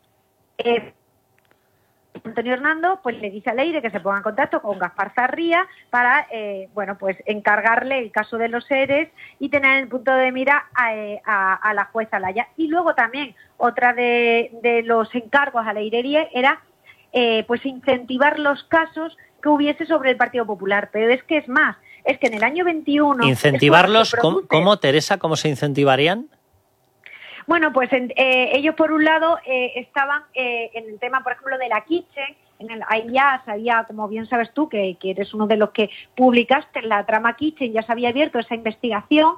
[SPEAKER 3] Antonio Hernando pues le dice a Leire que se ponga en contacto con Gaspar Zarría para pues encargarle el caso de los seres y tener en el punto de mira a la jueza Alaya. Y luego también otra de los encargos a Leire Díez era pues incentivar los casos que hubiese sobre el Partido Popular. Pero es que es más, es que en el año 21...
[SPEAKER 2] ¿Incentivarlos? ¿Cómo, Teresa? ¿Cómo se incentivarían?
[SPEAKER 3] Bueno, pues ellos por un lado estaban en el tema, por ejemplo, de la Kitchen. Ahí ya sabía, como bien sabes tú, que eres uno de los que publicaste la trama Kitchen, ya se había abierto esa investigación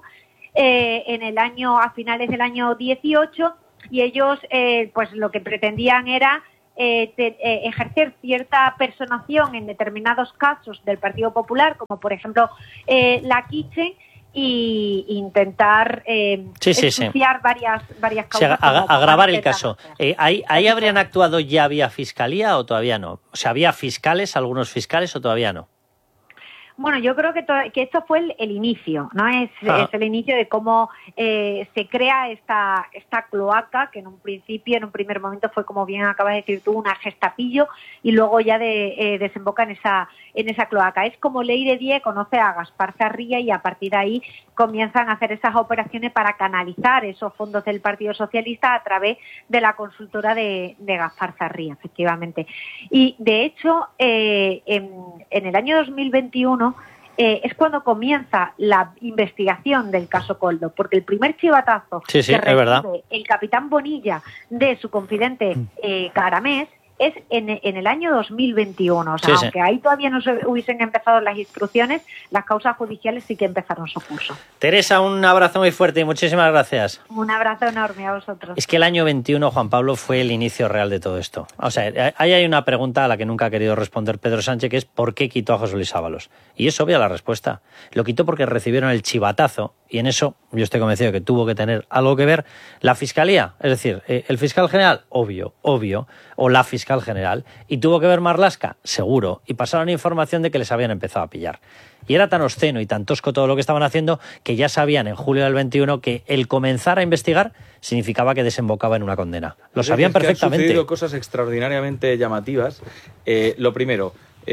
[SPEAKER 3] a finales del año 18, y ellos pues lo que pretendían era ejercer cierta personación en determinados casos del Partido Popular, como por ejemplo la Kitchen, y intentar ensuciar varias causas.
[SPEAKER 2] Agravar el caso. ¿Ahí habrían actuado ya vía fiscalía o todavía no? O sea, ¿había fiscales, algunos fiscales o todavía no?
[SPEAKER 3] Bueno, yo creo que esto fue el inicio, ¿no? Es el inicio de cómo se crea esta cloaca, que en un primer momento fue, como bien acabas de decir tú, una gestapillo, y luego ya desemboca en esa cloaca. Es como Leire Die conoce a Gaspar Zarría, y a partir de ahí comienzan a hacer esas operaciones para canalizar esos fondos del Partido Socialista a través de la consultora de Gaspar Zarría, efectivamente. Y de hecho, en el año 2021 es cuando comienza la investigación del caso Koldo, porque el primer chivatazo que recibe el capitán Bonilla de su confidente Caramés es en el año 2021. O sea, aunque ahí todavía no se hubiesen empezado las instrucciones, las causas judiciales sí que empezaron su curso.
[SPEAKER 2] Teresa, un abrazo muy fuerte y muchísimas gracias.
[SPEAKER 3] Un abrazo enorme a vosotros.
[SPEAKER 2] Es que el año 21, Juan Pablo, fue el inicio real de todo esto. O sea, ahí hay una pregunta a la que nunca ha querido responder Pedro Sánchez, que es ¿por qué quitó a José Luis Ábalos? Y es obvia la respuesta. Lo quitó porque recibieron el chivatazo, y en eso yo estoy convencido que tuvo que tener algo que ver la Fiscalía, es decir, el fiscal general, obvio, o la fiscal general, y tuvo que ver Marlaska, seguro, y pasaron información de que les habían empezado a pillar. Y era tan obsceno y tan tosco todo lo que estaban haciendo que ya sabían en julio del 21 que el comenzar a investigar significaba que desembocaba en una condena. Lo sabían perfectamente.
[SPEAKER 20] Han sucedido cosas extraordinariamente llamativas. Lo primero,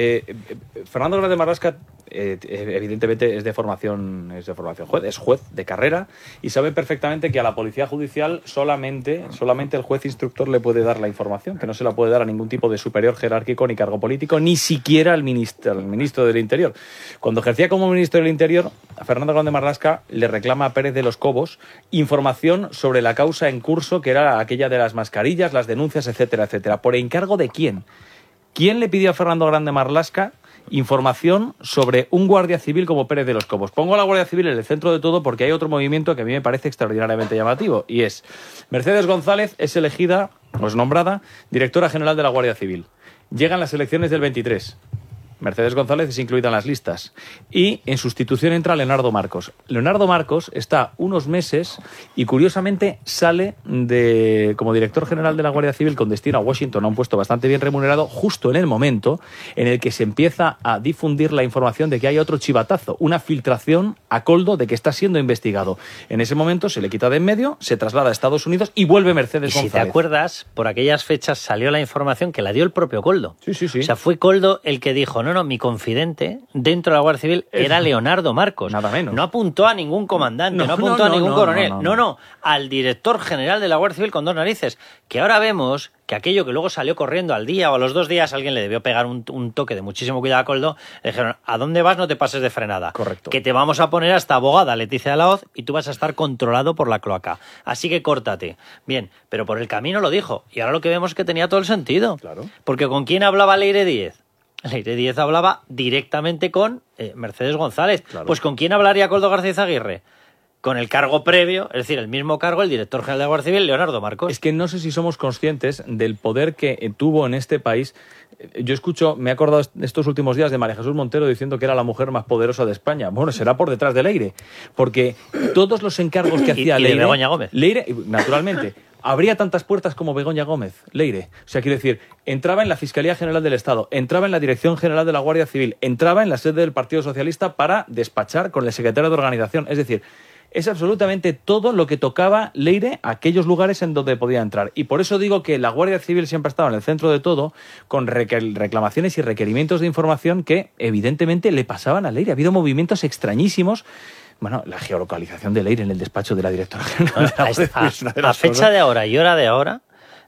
[SPEAKER 20] Fernando Grande Marlaska evidentemente es de formación juez, es juez de carrera, y sabe perfectamente que a la policía judicial solamente el juez instructor le puede dar la información, que no se la puede dar a ningún tipo de superior jerárquico ni cargo político, ni siquiera al ministro del Interior. Cuando ejercía como ministro del Interior, a Fernando Grande Marlaska le reclama a Pérez de los Cobos información sobre la causa en curso, que era aquella de las mascarillas, las denuncias, etcétera, etcétera. ¿Por encargo de quién? ¿Quién le pidió a Fernando Grande Marlaska información sobre un guardia civil como Pérez de los Cobos? Pongo a la Guardia Civil en el centro de todo porque hay otro movimiento que a mí me parece extraordinariamente llamativo, y es Mercedes González es elegida, o es nombrada, directora general de la Guardia Civil. Llegan las elecciones del 23. Mercedes González es incluida en las listas. Y en sustitución entra Leonardo Marcos. Leonardo Marcos está unos meses y curiosamente sale como director general de la Guardia Civil con destino a Washington, a un puesto bastante bien remunerado, justo en el momento en el que se empieza a difundir la información de que hay otro chivatazo, una filtración a Koldo de que está siendo investigado. En ese momento se le quita de en medio, se traslada a Estados Unidos y vuelve Mercedes González.
[SPEAKER 2] Si te acuerdas, por aquellas fechas salió la información que la dio el propio Koldo.
[SPEAKER 20] Sí.
[SPEAKER 2] O sea, fue Koldo el que dijo, no, mi confidente dentro de la Guardia Civil era Leonardo Marcos.
[SPEAKER 20] Nada menos.
[SPEAKER 2] No apuntó a ningún comandante, no apuntó a ningún coronel. No, al director general de la Guardia Civil con dos narices. Que ahora vemos que aquello que luego salió corriendo al día o a los 2 días, alguien le debió pegar un toque de muchísimo cuidado a Koldo. Le dijeron, ¿a dónde vas? No te pases de frenada.
[SPEAKER 20] Correcto.
[SPEAKER 2] Que te vamos a poner a esta abogada Leticia de la Hoz y tú vas a estar controlado por la cloaca. Así que córtate. Bien, pero por el camino lo dijo. Y ahora lo que vemos es que tenía todo el sentido.
[SPEAKER 20] Claro.
[SPEAKER 2] Porque ¿con quién hablaba Leire Die? Leire Die hablaba directamente con Mercedes González.
[SPEAKER 20] Claro.
[SPEAKER 2] Pues ¿con quién hablaría Koldo García Izaguirre? Con el cargo previo, es decir, el mismo cargo, el director general de la Guardia Civil, Leonardo Marcos.
[SPEAKER 20] Es que no sé si somos conscientes del poder que tuvo en este país. Yo me he acordado estos últimos días de María Jesús Montero diciendo que era la mujer más poderosa de España. Bueno, será por detrás de Leire, porque todos los encargos que hacía
[SPEAKER 2] y
[SPEAKER 20] Leire...
[SPEAKER 2] de Begoña Gómez.
[SPEAKER 20] Leire, naturalmente... Habría tantas puertas como Begoña Gómez, Leire. O sea, quiero decir, entraba en la Fiscalía General del Estado, entraba en la Dirección General de la Guardia Civil, entraba en la sede del Partido Socialista para despachar con el secretario de organización. Es decir, es absolutamente todo lo que tocaba Leire a aquellos lugares en donde podía entrar. Y por eso digo que la Guardia Civil siempre ha estado en el centro de todo, con reclamaciones y requerimientos de información que evidentemente le pasaban a Leire. Ha habido movimientos extrañísimos. Bueno, la geolocalización de Leire en el despacho de la directora general de la Guardia Civil es una de las
[SPEAKER 2] fecha
[SPEAKER 20] cosas.
[SPEAKER 2] de ahora y hora de ahora,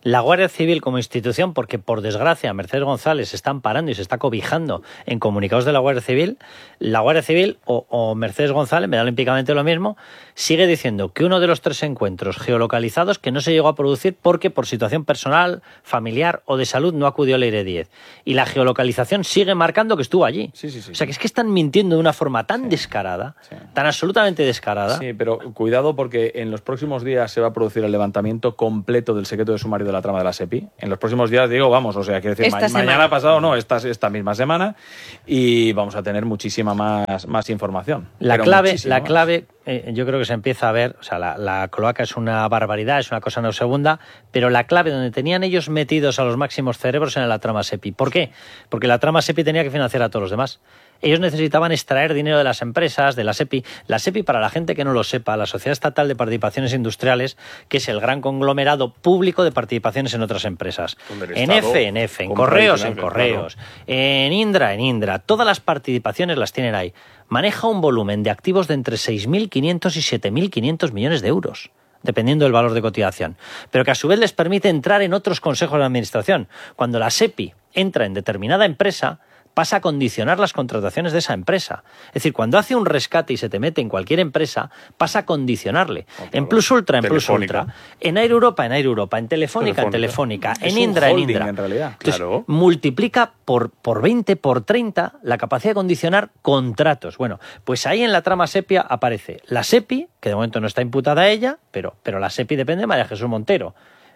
[SPEAKER 2] La Guardia Civil como institución, porque por desgracia Mercedes González se está amparando y se está cobijando en comunicados de la Guardia Civil o Mercedes González, me da olímpicamente lo mismo, sigue diciendo que uno de los 3 encuentros geolocalizados que no se llegó a producir porque por situación personal, familiar o de salud no acudió a Leire Díez. Y la geolocalización sigue marcando que estuvo allí.
[SPEAKER 20] Sí.
[SPEAKER 2] O sea, que es que están mintiendo de una forma tan descarada, tan absolutamente descarada.
[SPEAKER 20] Sí, pero cuidado porque en los próximos días se va a producir el levantamiento completo del secreto de sumario de la trama de la SEPI. En los próximos días, quiero decir, mañana pasado no, esta misma semana, y vamos a tener muchísima más información.
[SPEAKER 2] La clave, yo creo que se empieza a ver, o sea, la cloaca es una barbaridad, es una cosa no segunda, pero la clave donde tenían ellos metidos a los máximos cerebros era en la trama SEPI. ¿Por qué? Porque la trama SEPI tenía que financiar a todos los demás. Ellos necesitaban extraer dinero de las empresas, de la SEPI. La SEPI, para la gente que no lo sepa, la Sociedad Estatal de Participaciones Industriales, que es el gran conglomerado público de participaciones en otras empresas. En EFE, en Correos, en Indra, todas las participaciones las tienen ahí. Maneja un volumen de activos de entre 6.500 y 7.500 millones de euros, dependiendo del valor de cotización, pero que a su vez les permite entrar en otros consejos de administración. Cuando la SEPI entra en determinada empresa, pasa a condicionar las contrataciones de esa empresa. Es decir, cuando hace un rescate y se te mete en cualquier empresa, pasa a condicionarle. En Plus Ultra, en Air Europa, en Telefónica, en Indra,
[SPEAKER 20] en realidad.
[SPEAKER 2] Entonces, multiplica por 20, por 30 la capacidad de condicionar contratos. Bueno, pues ahí en la trama SEPI aparece la SEPI, que de momento no está imputada a ella, pero la SEPI depende de María Jesús Montero.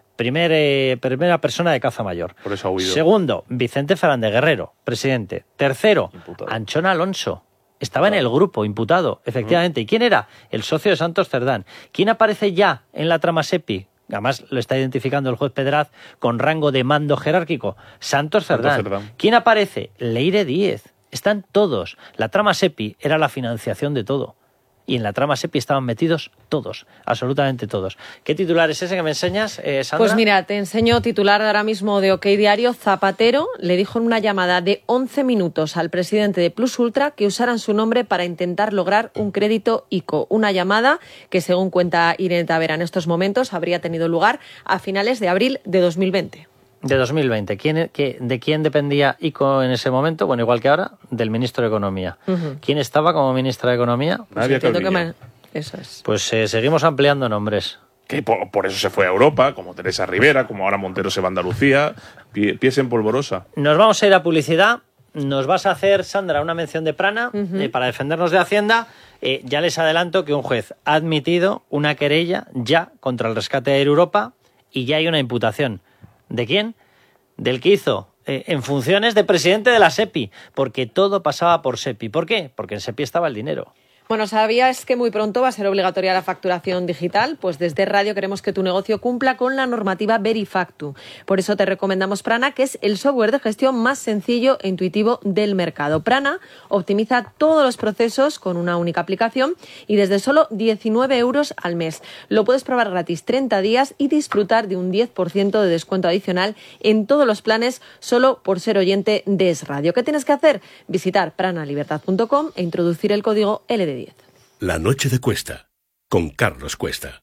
[SPEAKER 2] Primera persona de caza mayor.
[SPEAKER 1] Por eso ha huido.
[SPEAKER 2] Segundo, Vicente Fernández Guerrero, presidente. Tercero, Anchona Alonso. Estaba en el grupo, imputado, efectivamente. ¿Y quién era? El socio de Santos Cerdán. ¿Quién aparece ya en la trama SEPI? Además lo está identificando el juez Pedraz con rango de mando jerárquico. Santos Cerdán. ¿Quién aparece? Leire Díez. Están todos. La trama SEPI era la financiación de todo. Y en la trama SEPI estaban metidos todos, absolutamente todos. ¿Qué titular es ese que me enseñas, Sandra?
[SPEAKER 19] Pues mira, te enseño titular ahora mismo de OK Diario. Zapatero le dijo en una llamada de 11 minutos al presidente de Plus Ultra que usaran su nombre para intentar lograr un crédito ICO. Una llamada que, según cuenta Irene Tavera en estos momentos, habría tenido lugar a finales de abril de 2020.
[SPEAKER 2] De 2020. ¿De quién dependía ICO en ese momento? Bueno, igual que ahora, del ministro de Economía. ¿Quién estaba como ministra de Economía?
[SPEAKER 1] Nadia Calviño.
[SPEAKER 19] Eso es.
[SPEAKER 2] Pues seguimos ampliando nombres.
[SPEAKER 1] Que por eso se fue a Europa, como Teresa Rivera, como ahora Montero se va a Andalucía, pies en polvorosa.
[SPEAKER 2] Nos vamos a ir a publicidad. Nos vas a hacer, Sandra, una mención de Prana para defendernos de Hacienda. Ya les adelanto que un juez ha admitido una querella ya contra el rescate de Air Europa y ya hay una imputación. ¿De quién? Del que hizo en funciones de presidente de la SEPI, porque todo pasaba por SEPI. ¿Por qué? Porque en SEPI estaba el dinero.
[SPEAKER 19] Bueno, ¿sabías que muy pronto va a ser obligatoria la facturación digital? Pues desde Radio queremos que tu negocio cumpla con la normativa Verifactu. Por eso te recomendamos Prana, que es el software de gestión más sencillo e intuitivo del mercado. Prana optimiza todos los procesos con una única aplicación y desde solo 19 euros al mes. Lo puedes probar gratis 30 días y disfrutar de un 10% de descuento adicional en todos los planes solo por ser oyente de Es Radio. ¿Qué tienes que hacer? Visitar pranalibertad.com e introducir el código LD10.
[SPEAKER 4] La noche de Cuesta, con Carlos Cuesta.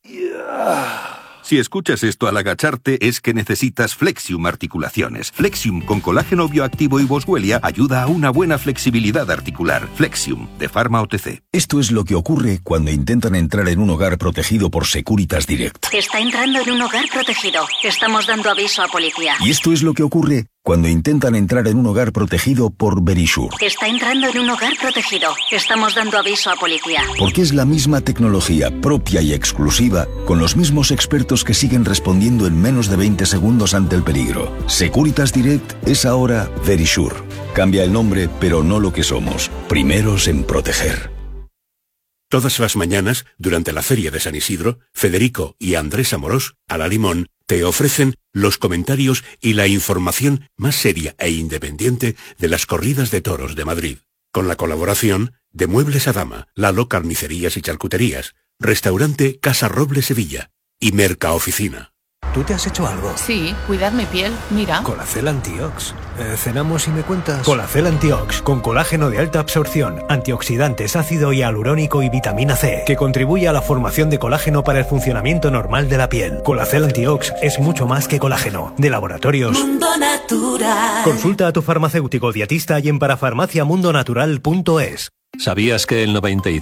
[SPEAKER 4] Si escuchas esto al agacharte es que necesitas Flexium Articulaciones. Flexium con colágeno bioactivo y boswellia ayuda a una buena flexibilidad articular. Flexium, de Pharma OTC.
[SPEAKER 5] Esto es lo que ocurre cuando intentan entrar en un hogar protegido por Securitas Direct.
[SPEAKER 6] Está entrando en un hogar protegido. Estamos dando aviso a policía.
[SPEAKER 5] Y esto es lo que ocurre cuando intentan entrar en un hogar protegido por Verisure.
[SPEAKER 6] Está entrando en un hogar protegido. Estamos dando aviso a policía.
[SPEAKER 5] Porque es la misma tecnología propia y exclusiva, con los mismos expertos que siguen respondiendo en menos de 20 segundos ante el peligro. Securitas Direct es ahora Verisure. Cambia el nombre, pero no lo que somos. Primeros en proteger.
[SPEAKER 4] Todas las mañanas, durante la Feria de San Isidro, Federico y Andrés Amorós, a la Limón, te ofrecen los comentarios y la información más seria e independiente de las corridas de toros de Madrid. Con la colaboración de Muebles Adama, Lalo Carnicerías y Charcuterías, Restaurante Casa Roble Sevilla y Mercaoficina.
[SPEAKER 7] ¿tú te has hecho algo?
[SPEAKER 10] Sí, cuidar mi piel, mira.
[SPEAKER 7] Colacel Antiox. ¿Cenamos y me cuentas? Colacel Antiox, con colágeno de alta absorción, antioxidantes, ácido hialurónico y vitamina C, que contribuye a la formación de colágeno para el funcionamiento normal de la piel. Colacel Antiox es mucho más que colágeno. De Laboratorios
[SPEAKER 23] Mundo Natural.
[SPEAKER 7] Consulta a tu farmacéutico dietista y en parafarmaciamundonatural.es.
[SPEAKER 13] ¿Sabías que el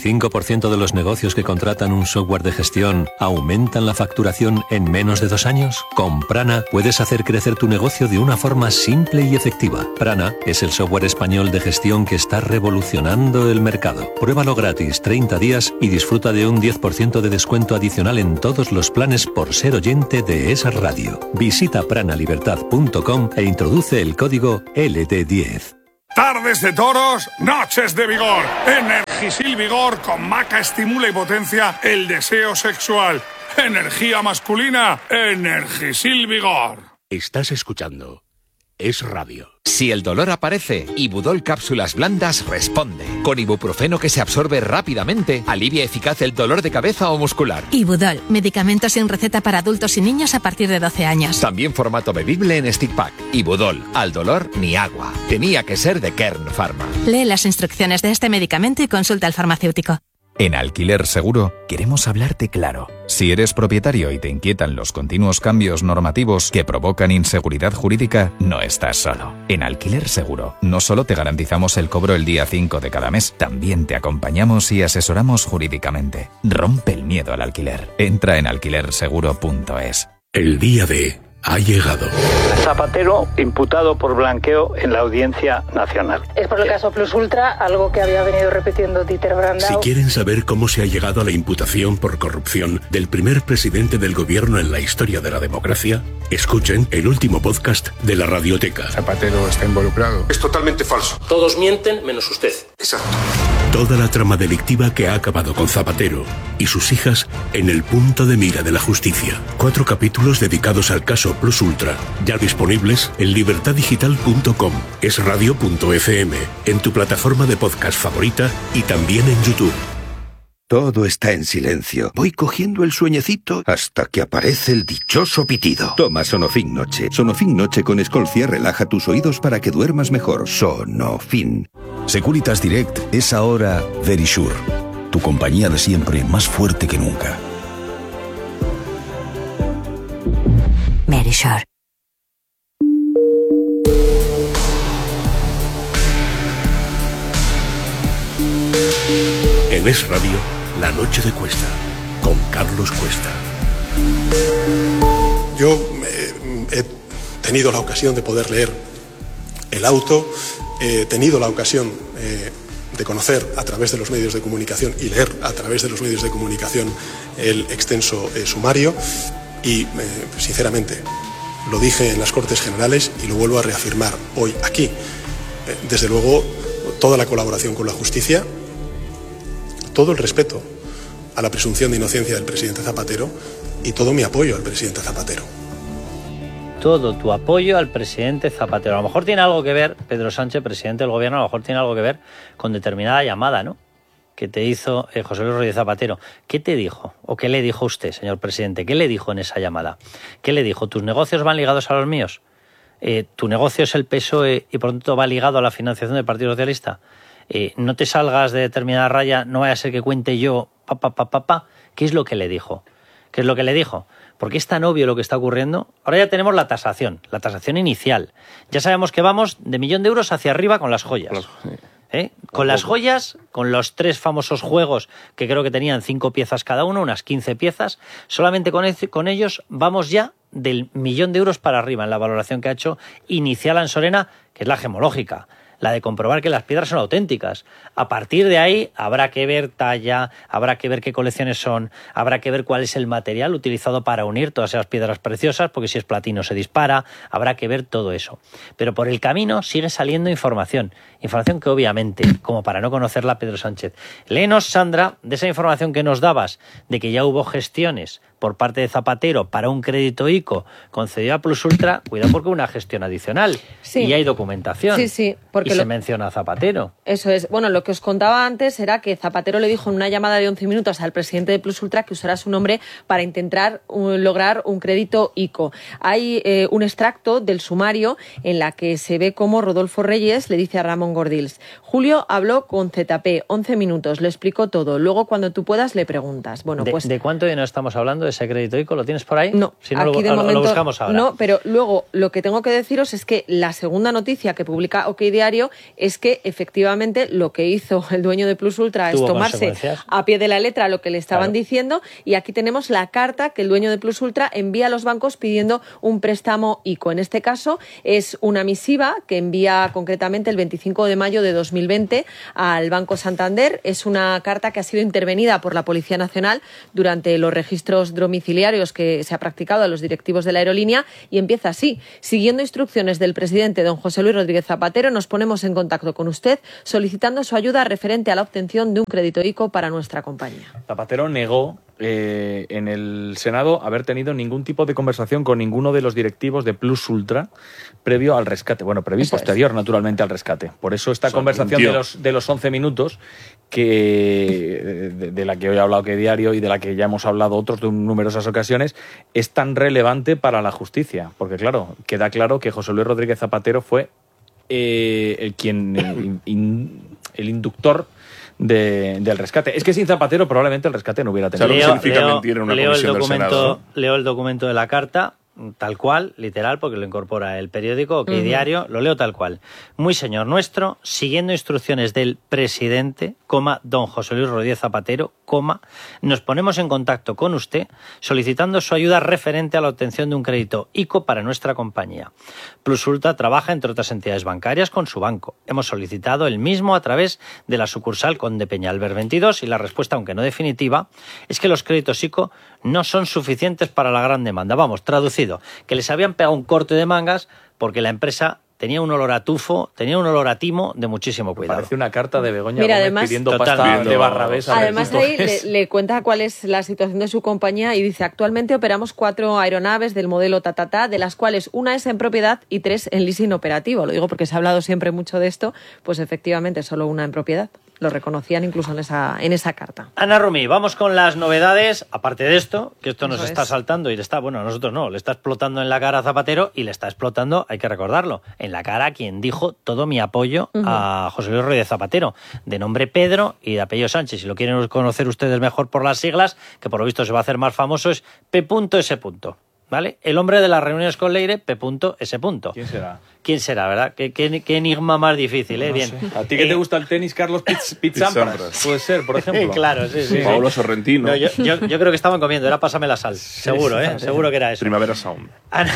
[SPEAKER 13] 95% de los negocios que contratan un software de gestión aumentan la facturación en menos de 2 años? Con Prana puedes hacer crecer tu negocio de una forma simple y efectiva. Prana es el software español de gestión que está revolucionando el mercado. Pruébalo gratis 30 días y disfruta de un 10% de descuento adicional en todos los planes por ser oyente de esa radio. Visita pranalibertad.com e introduce el código LT10.
[SPEAKER 24] Tardes de toros, noches de vigor. Energisil Vigor con maca estimula y potencia el deseo sexual. Energía masculina, Energisil Vigor.
[SPEAKER 4] Estás escuchando Es Radio.
[SPEAKER 25] Si el dolor aparece, Ibudol Cápsulas Blandas responde. Con ibuprofeno que se absorbe rápidamente, alivia eficaz el dolor de cabeza o muscular.
[SPEAKER 26] Ibudol, medicamento sin receta para adultos y niños a partir de 12 años.
[SPEAKER 25] También formato bebible en stick pack. Ibudol, al dolor ni agua. Tenía que ser de Kern Pharma.
[SPEAKER 26] Lee las instrucciones de este medicamento y consulta al farmacéutico.
[SPEAKER 27] En Alquiler Seguro queremos hablarte claro. Si eres propietario y te inquietan los continuos cambios normativos que provocan inseguridad jurídica, no estás solo. En Alquiler Seguro no solo te garantizamos el cobro el día 5 de cada mes, también te acompañamos y asesoramos jurídicamente. Rompe el miedo al alquiler. Entra en alquilerseguro.es.
[SPEAKER 4] El día D ha llegado.
[SPEAKER 2] Zapatero imputado por blanqueo en la Audiencia Nacional.
[SPEAKER 18] Es por el caso Plus Ultra, algo que había venido repitiendo Dieter Brandau.
[SPEAKER 4] Si quieren saber cómo se ha llegado a la imputación por corrupción del primer presidente del gobierno en la historia de la democracia, escuchen el último podcast de la Radioteca.
[SPEAKER 11] Zapatero está involucrado. Es totalmente falso.
[SPEAKER 28] Todos mienten menos usted.
[SPEAKER 11] Exacto.
[SPEAKER 4] Toda la trama delictiva que ha acabado con Zapatero y sus hijas en el punto de mira de la justicia. 4 capítulos dedicados al caso Plus Ultra, ya disponibles en libertaddigital.com, esradio.fm, en tu plataforma de podcast favorita y también en YouTube.
[SPEAKER 29] Todo está en silencio. Voy cogiendo el sueñecito hasta que aparece el dichoso pitido. Toma Sonofin Noche. Sonofin Noche con Escolcia relaja tus oídos para que duermas mejor. Sonofin.
[SPEAKER 5] Securitas Direct es ahora Verisure, tu compañía de siempre más fuerte que nunca.
[SPEAKER 22] Verisure.
[SPEAKER 4] En Es Radio, La Noche de Cuesta, con Carlos Cuesta.
[SPEAKER 30] Yo he tenido la ocasión de poder leer el auto, he tenido la ocasión de conocer a través de los medios de comunicación y leer a través de los medios de comunicación el extenso sumario y, sinceramente, lo dije en las Cortes Generales y lo vuelvo a reafirmar hoy aquí. Desde luego, toda la colaboración con la justicia, todo el respeto a la presunción de inocencia del presidente Zapatero y todo mi apoyo al presidente Zapatero.
[SPEAKER 2] Todo tu apoyo al presidente Zapatero. A lo mejor tiene algo que ver, Pedro Sánchez, presidente del gobierno, a lo mejor tiene algo que ver con determinada llamada, ¿no?, que te hizo José Luis Rodríguez Zapatero. ¿Qué te dijo? ¿O qué le dijo usted, señor presidente? ¿Qué le dijo en esa llamada? ¿Qué le dijo? ¿Tus negocios van ligados a los míos? ¿Tu negocio es el PSOE y por lo tanto va ligado a la financiación del Partido Socialista? No te salgas de determinada raya, no vaya a ser que cuente yo, ¿Qué es lo que le dijo? ¿Qué es lo que le dijo? Porque es tan obvio lo que está ocurriendo. Ahora ya tenemos la tasación inicial. Ya sabemos que vamos de 1.000.000 de euros hacia arriba con las joyas. Con las joyas, con los 3 famosos juegos que creo que tenían 5 piezas cada uno, unas 15 piezas, solamente con ellos vamos ya del 1.000.000 de euros para arriba en la valoración que ha hecho inicial Ansorena, que es la gemológica, la de comprobar que las piedras son auténticas. A partir de ahí habrá que ver talla, habrá que ver qué colecciones son, habrá que ver cuál es el material utilizado para unir todas esas piedras preciosas, porque si es platino se dispara, habrá que ver todo eso. Pero por el camino sigue saliendo información que obviamente, como para no conocerla, Pedro Sánchez. Léenos, Sandra, de esa información que nos dabas, de que ya hubo gestiones por parte de Zapatero para un crédito ICO concedido a Plus Ultra, cuidado porque una gestión adicional.
[SPEAKER 19] Sí.
[SPEAKER 2] Y hay documentación.
[SPEAKER 19] Sí, porque
[SPEAKER 2] se menciona a Zapatero.
[SPEAKER 19] Eso es. Bueno, lo que os contaba antes era que Zapatero le dijo en una llamada de 11 minutos al presidente de Plus Ultra que usara su nombre para intentar lograr un crédito ICO. Hay un extracto del sumario en la que se ve cómo Rodolfo Reyes le dice a Ramón Gordills: Julio habló con ZP, 11 minutos, le explicó todo. Luego, cuando tú puedas, le preguntas. Bueno, pues
[SPEAKER 2] ¿De cuánto dinero estamos hablando de ese crédito ICO? ¿Lo tienes por ahí?
[SPEAKER 19] No,
[SPEAKER 2] si no,
[SPEAKER 19] aquí de momento
[SPEAKER 2] lo buscamos ahora.
[SPEAKER 19] No, pero luego lo que tengo que deciros es que la segunda noticia que publica OK Diario es que efectivamente lo que hizo el dueño de Plus Ultra es tomarse a pie de la letra lo que le estaban diciendo, y aquí tenemos la carta que el dueño de Plus Ultra envía a los bancos pidiendo un préstamo ICO. En este caso es una misiva que envía concretamente el 25 de mayo de 2020 al Banco Santander. Es una carta que ha sido intervenida por la Policía Nacional durante los registros domiciliarios que se ha practicado a los directivos de la aerolínea, y empieza así: siguiendo instrucciones del presidente don José Luis Rodríguez Zapatero, nos ponemos en contacto con usted solicitando su ayuda referente a la obtención de un crédito ICO para nuestra compañía.
[SPEAKER 20] Zapatero negó en el Senado haber tenido ningún tipo de conversación con ninguno de los directivos de Plus Ultra previo al rescate. Bueno, previo y posterior, naturalmente, al rescate. Por eso esta conversación de los 11 minutos de la que hoy ha hablado que Diario y de la que ya hemos hablado otros de numerosas ocasiones, es tan relevante para la justicia. Porque, claro, queda claro que José Luis Rodríguez Zapatero fue el inductor del rescate. Es que sin Zapatero probablemente el rescate no hubiera tenido.
[SPEAKER 2] Leo el documento de la carta tal cual, literal, porque lo incorpora el periódico OK Diario, lo leo tal cual. Muy señor nuestro, siguiendo instrucciones del presidente, don José Luis Rodríguez Zapatero, nos ponemos en contacto con usted solicitando su ayuda referente a la obtención de un crédito ICO para nuestra compañía. Plus Ultra trabaja, entre otras entidades bancarias, con su banco. Hemos solicitado el mismo a través de la sucursal Conde Peñalver 22 y la respuesta, aunque no definitiva, es que los créditos ICO no son suficientes para la gran demanda. Vamos, traducido, que les habían pegado un corte de mangas porque la empresa tenía un olor a tufo, tenía un olor a timo de muchísimo cuidado.
[SPEAKER 20] Parece una carta de Begoña
[SPEAKER 19] Gómez
[SPEAKER 20] además, pidiendo pasta de Barrabés.
[SPEAKER 19] Además ahí le cuenta cuál es la situación de su compañía y dice: actualmente operamos 4 aeronaves del modelo de las cuales una es en propiedad y 3 en leasing operativo. Lo digo porque se ha hablado siempre mucho de esto, pues efectivamente solo una en propiedad. Lo reconocían incluso en esa carta.
[SPEAKER 2] Ana Rumi, vamos con las novedades. Aparte de esto, que esto nos está saltando y le está, bueno, a nosotros no, le está explotando en la cara a Zapatero y le está explotando, hay que recordarlo, en la cara a quien dijo todo mi apoyo a José Luis Rodríguez Zapatero, de nombre Pedro y de apellido Sánchez. Si lo quieren conocer ustedes mejor por las siglas, que por lo visto se va a hacer más famoso, es P.S. ¿Vale? El hombre de las reuniones con Leire, P.S.
[SPEAKER 20] ¿Quién será?
[SPEAKER 2] ¿Quién será, verdad? ¿Qué enigma más difícil, ¿eh?
[SPEAKER 20] No
[SPEAKER 2] Bien.
[SPEAKER 20] sé. ¿A ti que te gusta el tenis, Carlos Pizzampras? Puede ser, por ejemplo.
[SPEAKER 2] Claro, sí.
[SPEAKER 1] Paolo Sorrentino.
[SPEAKER 2] No, yo creo que estaban comiendo, era Pásame la sal. Seguro, ¿eh? Seguro que era eso.
[SPEAKER 1] Primavera Sound.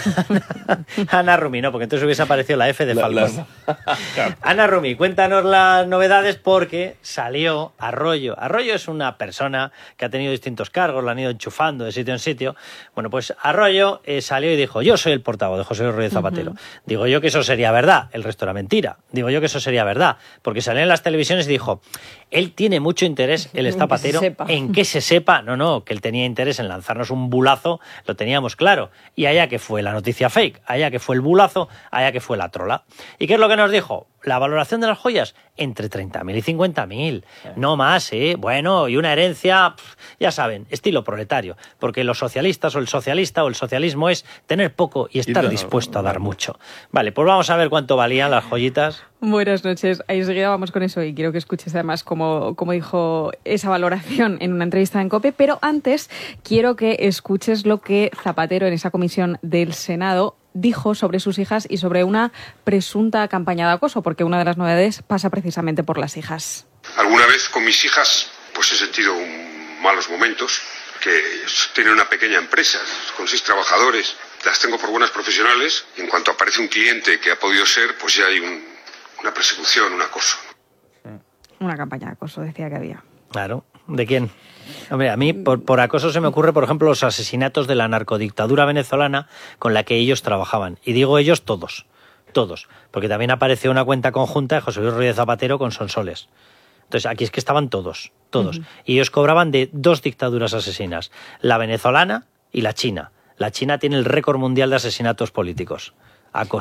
[SPEAKER 2] Ana Rumi, no, porque entonces hubiese aparecido la F de Falcón. Ana Rumi, cuéntanos las novedades porque salió Arroyo. Arroyo es una persona que ha tenido distintos cargos, la han ido enchufando de sitio en sitio. Bueno, pues Arroyo salió y dijo: yo soy el portavoz de José Luis Rodríguez Zapatero. Digo yo que eso sería verdad, el resto era mentira. Digo yo que eso sería verdad, porque salió en las televisiones y dijo: él tiene mucho interés, él es Zapatero, en que se sepa. No, que él tenía interés en lanzarnos un bulazo, lo teníamos claro. Y allá que fue la noticia fake, allá que fue el bulazo, allá que fue la trola. ¿Y qué es lo que nos dijo? La valoración de las joyas, entre 30.000 y 50.000. No más, ¿eh? Bueno, y una herencia, ya saben, estilo proletario. Porque los socialistas o el socialista o el socialismo es tener poco y estar dispuesto a dar mucho. Vale, pues vamos a ver cuánto valían las joyitas.
[SPEAKER 8] Buenas noches. Ahí enseguida vamos con eso y quiero que escuches además cómo dijo esa valoración en una entrevista en COPE. Pero antes quiero que escuches lo que Zapatero en esa comisión del Senado dijo sobre sus hijas y sobre una presunta campaña de acoso, porque una de las novedades pasa precisamente por las hijas.
[SPEAKER 9] Alguna vez con mis hijas pues he sentido malos momentos, que tienen una pequeña empresa con 6 trabajadores, las tengo por buenas profesionales, y en cuanto aparece un cliente que ha podido ser, pues ya hay una persecución, un acoso.
[SPEAKER 8] Una campaña de acoso, decía que había.
[SPEAKER 2] Claro, ¿de quién? Hombre, a mí por acoso se me ocurre, por ejemplo, los asesinatos de la narcodictadura venezolana con la que ellos trabajaban. Y digo ellos todos, porque también apareció una cuenta conjunta de José Luis Rodríguez Zapatero con Sonsoles. Entonces, aquí es que estaban todos. Y ellos cobraban de 2 dictaduras asesinas, la venezolana y la china. La china tiene el récord mundial de asesinatos políticos. Acoso.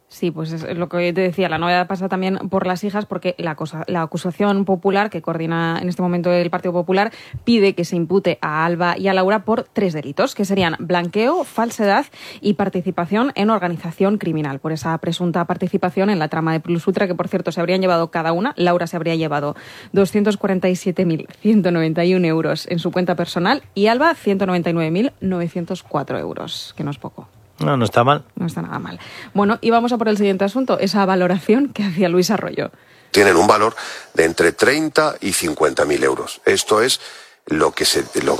[SPEAKER 8] Sí, pues es lo que te decía, la novedad pasa también por las hijas, porque la acusación popular que coordina en este momento el Partido Popular pide que se impute a Alba y a Laura por 3 delitos, que serían blanqueo, falsedad y participación en organización criminal, por esa presunta participación en la trama de Plus Ultra, que por cierto se habrían llevado cada una. Laura se habría llevado 247.191 euros en su cuenta personal y Alba 199.904 euros, que no es poco.
[SPEAKER 2] No está mal.
[SPEAKER 8] No está nada mal. Bueno, y vamos a por el siguiente asunto, esa valoración que hacía Luis Arroyo.
[SPEAKER 3] Tienen un valor de entre 30 y 50.000 euros. Esto es lo que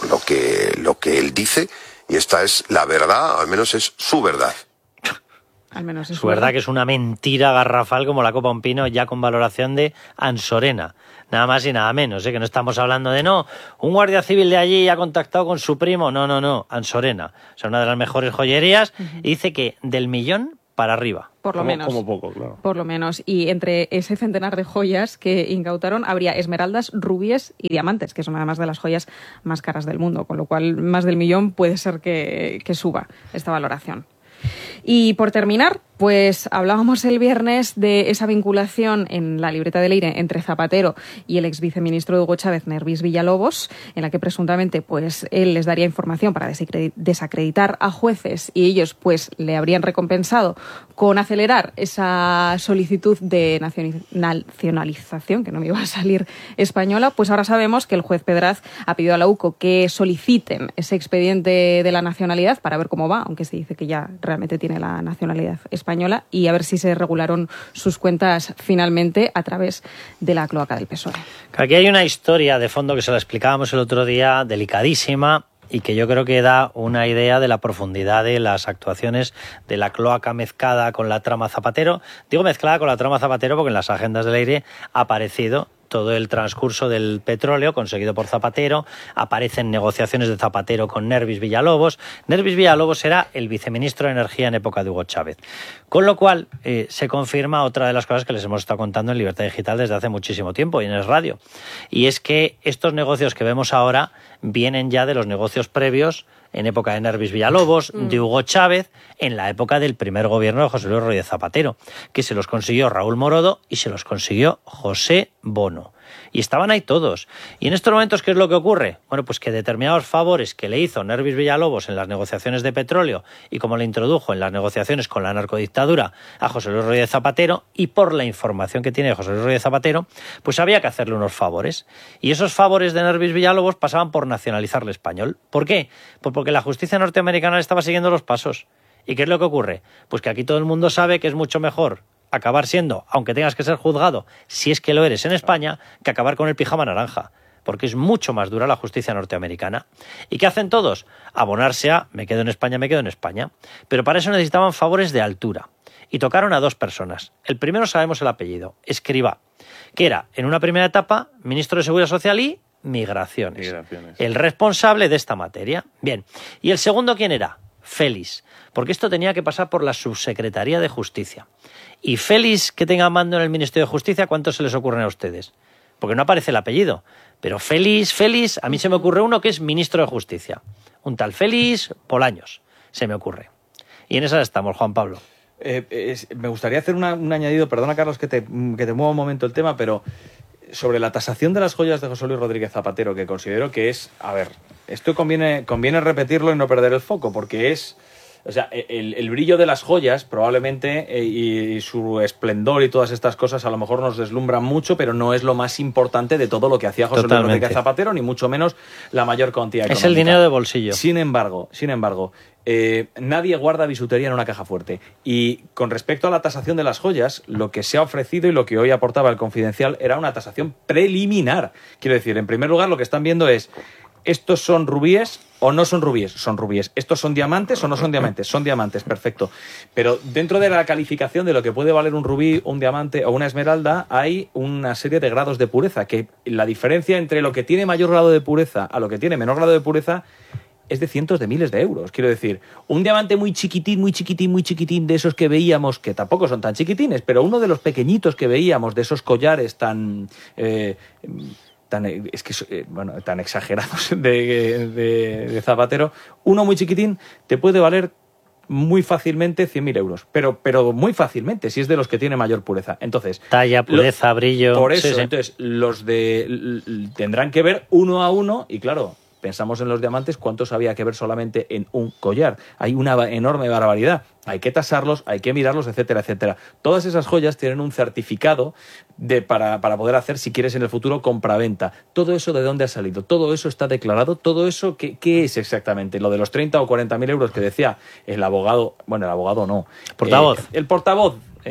[SPEAKER 3] él dice, y esta es la verdad, al menos es su verdad.
[SPEAKER 8] Al menos es
[SPEAKER 2] su verdad, que es una mentira garrafal como la copa un pino, ya con valoración de Ansorena. Nada más y nada menos, que no estamos hablando de un guardia civil de allí ha contactado con su primo, no, Ansorena. O sea, una de las mejores joyerías, y dice que del 1.000.000 para arriba.
[SPEAKER 8] Por lo menos.
[SPEAKER 1] Como poco, claro.
[SPEAKER 8] Por lo menos. Y entre ese centenar de joyas que incautaron habría esmeraldas, rubíes y diamantes, que son además de las joyas más caras del mundo, con lo cual más del 1.000.000 puede ser que suba esta valoración. Y por terminar, pues hablábamos el viernes de esa vinculación en la libreta de Leire entre Zapatero y el ex viceministro de Hugo Chávez, Nervis Villalobos, en la que presuntamente pues él les daría información para desacreditar a jueces y ellos pues le habrían recompensado con acelerar esa solicitud de nacionalización, que no me iba a salir española. Pues ahora sabemos que el juez Pedraz ha pedido a la UCO que soliciten ese expediente de la nacionalidad para ver cómo va, aunque se dice que ya realmente tiene la nacionalidad española, y a ver si se regularon sus cuentas finalmente a través de la cloaca del PSOE.
[SPEAKER 2] Aquí hay una historia de fondo que se la explicábamos el otro día, delicadísima, y que yo creo que da una idea de la profundidad de las actuaciones de la cloaca mezclada con la trama Zapatero. Digo mezclada con la trama Zapatero porque en las agendas del aire ha aparecido todo el transcurso del petróleo conseguido por Zapatero, aparecen negociaciones de Zapatero con Nervis Villalobos. Nervis Villalobos era el viceministro de Energía en época de Hugo Chávez. Con lo cual se confirma otra de las cosas que les hemos estado contando en Libertad Digital desde hace muchísimo tiempo y en el radio. Y es que estos negocios que vemos ahora vienen ya de los negocios previos en época de Nervis Villalobos, de Hugo Chávez, en la época del primer gobierno de José Luis Rodríguez Zapatero, que se los consiguió Raúl Morodo y se los consiguió José Bono. Y estaban ahí todos. Y en estos momentos, ¿qué es lo que ocurre? Bueno, pues que determinados favores que le hizo Nervis Villalobos en las negociaciones de petróleo y como le introdujo en las negociaciones con la narcodictadura a José Luis Rodríguez Zapatero, y por la información que tiene de José Luis Rodríguez Zapatero, pues había que hacerle unos favores. Y esos favores de Nervis Villalobos pasaban por nacionalizarle español. ¿Por qué? Pues porque la justicia norteamericana le estaba siguiendo los pasos. ¿Y qué es lo que ocurre? Pues que aquí todo el mundo sabe que es mucho mejor acabar siendo, aunque tengas que ser juzgado, si es que lo eres en España, que acabar con el pijama naranja, porque es mucho más dura la justicia norteamericana. ¿Y qué hacen todos? Abonarse a me quedo en España, me quedo en España. Pero para eso necesitaban favores de altura. Y tocaron a 2 personas. El primero sabemos el apellido, Escrivá, que era, en una primera etapa, ministro de Seguridad Social y Migraciones. El responsable de esta materia. Bien. ¿Y el segundo quién era? Félix, porque esto tenía que pasar por la Subsecretaría de Justicia. Y Félix, que tenga mando en el Ministerio de Justicia, ¿cuántos se les ocurren a ustedes? Porque no aparece el apellido. Pero Félix, a mí se me ocurre uno que es ministro de Justicia. Un tal Félix Bolaños, se me ocurre. Y en esas estamos, Juan Pablo.
[SPEAKER 20] Me gustaría hacer un añadido, perdona Carlos que te mueva un momento el tema, pero sobre la tasación de las joyas de José Luis Rodríguez Zapatero, que considero que es, a ver, esto conviene repetirlo y no perder el foco, porque es, o sea, el brillo de las joyas probablemente y su esplendor y todas estas cosas a lo mejor nos deslumbran mucho, pero no es lo más importante de todo lo que hacía José Luis Rodríguez Zapatero, ni mucho menos la mayor cuantía económica.
[SPEAKER 2] Es el dinero de bolsillo.
[SPEAKER 20] Sin embargo, nadie guarda bisutería en una caja fuerte. Y con respecto a la tasación de las joyas, lo que se ha ofrecido y lo que hoy aportaba el Confidencial era una tasación preliminar. Quiero decir, en primer lugar, lo que están viendo es: ¿estos son rubíes o no son rubíes? Son rubíes. ¿Estos son diamantes o no son diamantes? Son diamantes, perfecto. Pero dentro de la calificación de lo que puede valer un rubí, un diamante o una esmeralda, hay una serie de grados de pureza, que la diferencia entre lo que tiene mayor grado de pureza a lo que tiene menor grado de pureza es de cientos de miles de euros. Quiero decir, un diamante muy chiquitín, de esos que veíamos, que tampoco son tan chiquitines, pero uno de los pequeñitos que veíamos, de esos collares tan exagerados de Zapatero, uno muy chiquitín te puede valer muy fácilmente 100.000 euros. Pero muy fácilmente, si es de los que tiene mayor pureza. Entonces,
[SPEAKER 2] talla, pureza, brillo.
[SPEAKER 20] Por eso,
[SPEAKER 2] sí.
[SPEAKER 20] Entonces, los tendrán que ver uno a uno y claro, pensamos en los diamantes, ¿cuántos había que ver solamente en un collar? Hay una enorme barbaridad. Hay que tasarlos, hay que mirarlos, etcétera, etcétera. Todas esas joyas tienen un certificado para poder hacer, si quieres en el futuro, compraventa. Todo eso, ¿de dónde ha salido? Todo eso está declarado. Todo eso, ¿qué es exactamente? Lo de los 30 o 40.000 euros que decía el abogado, bueno, el abogado no.
[SPEAKER 2] Portavoz.
[SPEAKER 20] El portavoz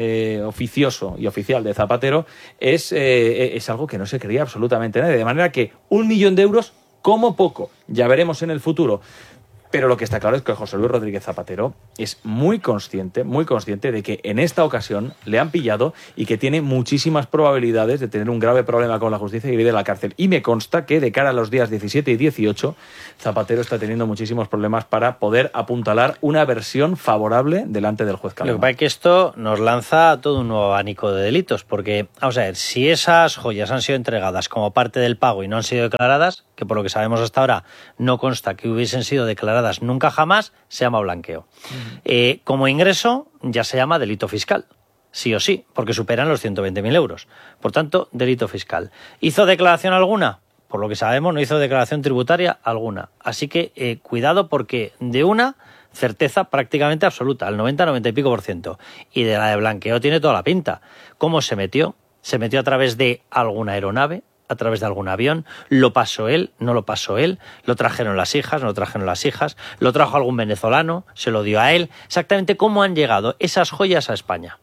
[SPEAKER 20] oficioso y oficial de Zapatero es algo que no se creía absolutamente nadie. De manera que 1 millón de euros, como poco, ya veremos en el futuro. Pero lo que está claro es que José Luis Rodríguez Zapatero es muy consciente de que en esta ocasión le han pillado y que tiene muchísimas probabilidades de tener un grave problema con la justicia y ir de la cárcel. Y me consta que de cara a los días 17 y 18, Zapatero está teniendo muchísimos problemas para poder apuntalar una versión favorable delante del juez Calamar.
[SPEAKER 2] Lo que pasa es que esto nos lanza todo un nuevo abanico de delitos, porque, vamos a ver, si esas joyas han sido entregadas como parte del pago y no han sido declaradas, que por lo que sabemos hasta ahora no consta que hubiesen sido declaradas nunca jamás, se llama blanqueo. Como ingreso ya se llama delito fiscal, sí o sí, porque superan los 120.000 euros. Por tanto, delito fiscal. ¿Hizo declaración alguna? Por lo que sabemos, no hizo declaración tributaria alguna. Así que cuidado, porque de una certeza prácticamente absoluta, al 90 y pico %. Y de la de blanqueo tiene toda la pinta. ¿Cómo se metió? Se metió a través de alguna aeronave, a través de algún avión, lo pasó él, no lo pasó él, lo trajeron las hijas, no lo trajeron las hijas, lo trajo algún venezolano, se lo dio a él. Exactamente cómo han llegado esas joyas a España.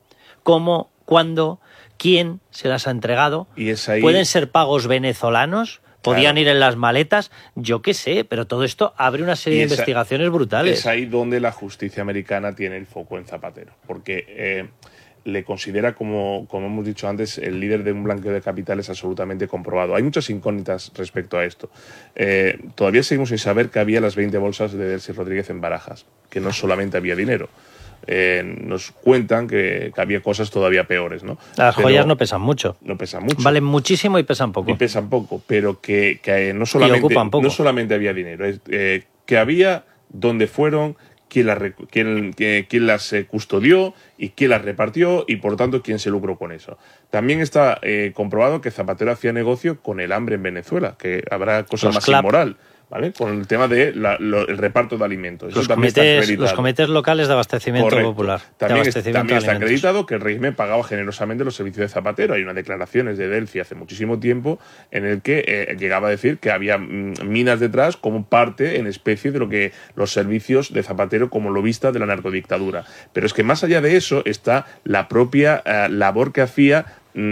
[SPEAKER 2] ¿Cómo, cuándo, quién se las ha entregado?
[SPEAKER 1] Y es ahí...
[SPEAKER 2] ¿Pueden ser pagos venezolanos? ¿Podían ir en las maletas? Yo qué sé, pero todo esto abre una serie de investigaciones brutales.
[SPEAKER 1] Es ahí donde la justicia americana tiene el foco en Zapatero, porque le considera, como hemos dicho antes, el líder de un blanqueo de capitales absolutamente comprobado. Hay muchas incógnitas respecto a esto. Todavía seguimos sin saber que había las 20 bolsas de Delcy Rodríguez en Barajas, que no solamente había dinero. Nos cuentan que había cosas todavía peores, ¿no?
[SPEAKER 2] Las joyas no pesan mucho.
[SPEAKER 1] No pesan mucho.
[SPEAKER 2] Valen muchísimo y pesan poco.
[SPEAKER 1] Y pesan poco, pero que no solamente había dinero, que había dónde fueron, quién las custodió y quién las repartió y, por tanto, quién se lucró con eso. También está comprobado que Zapatero hacía negocio con el hambre en Venezuela, que habrá cosa más inmoral, ¿vale? Con el tema de el reparto de alimentos.
[SPEAKER 2] Los comités locales de abastecimiento popular.
[SPEAKER 1] También está acreditado que el régimen pagaba generosamente los servicios de Zapatero. Hay unas declaraciones de Delcy hace muchísimo tiempo en el que llegaba a decir que había minas detrás como parte en especie de lo que los servicios de Zapatero como lobista de la narcodictadura. Pero es que más allá de eso está la propia labor que hacía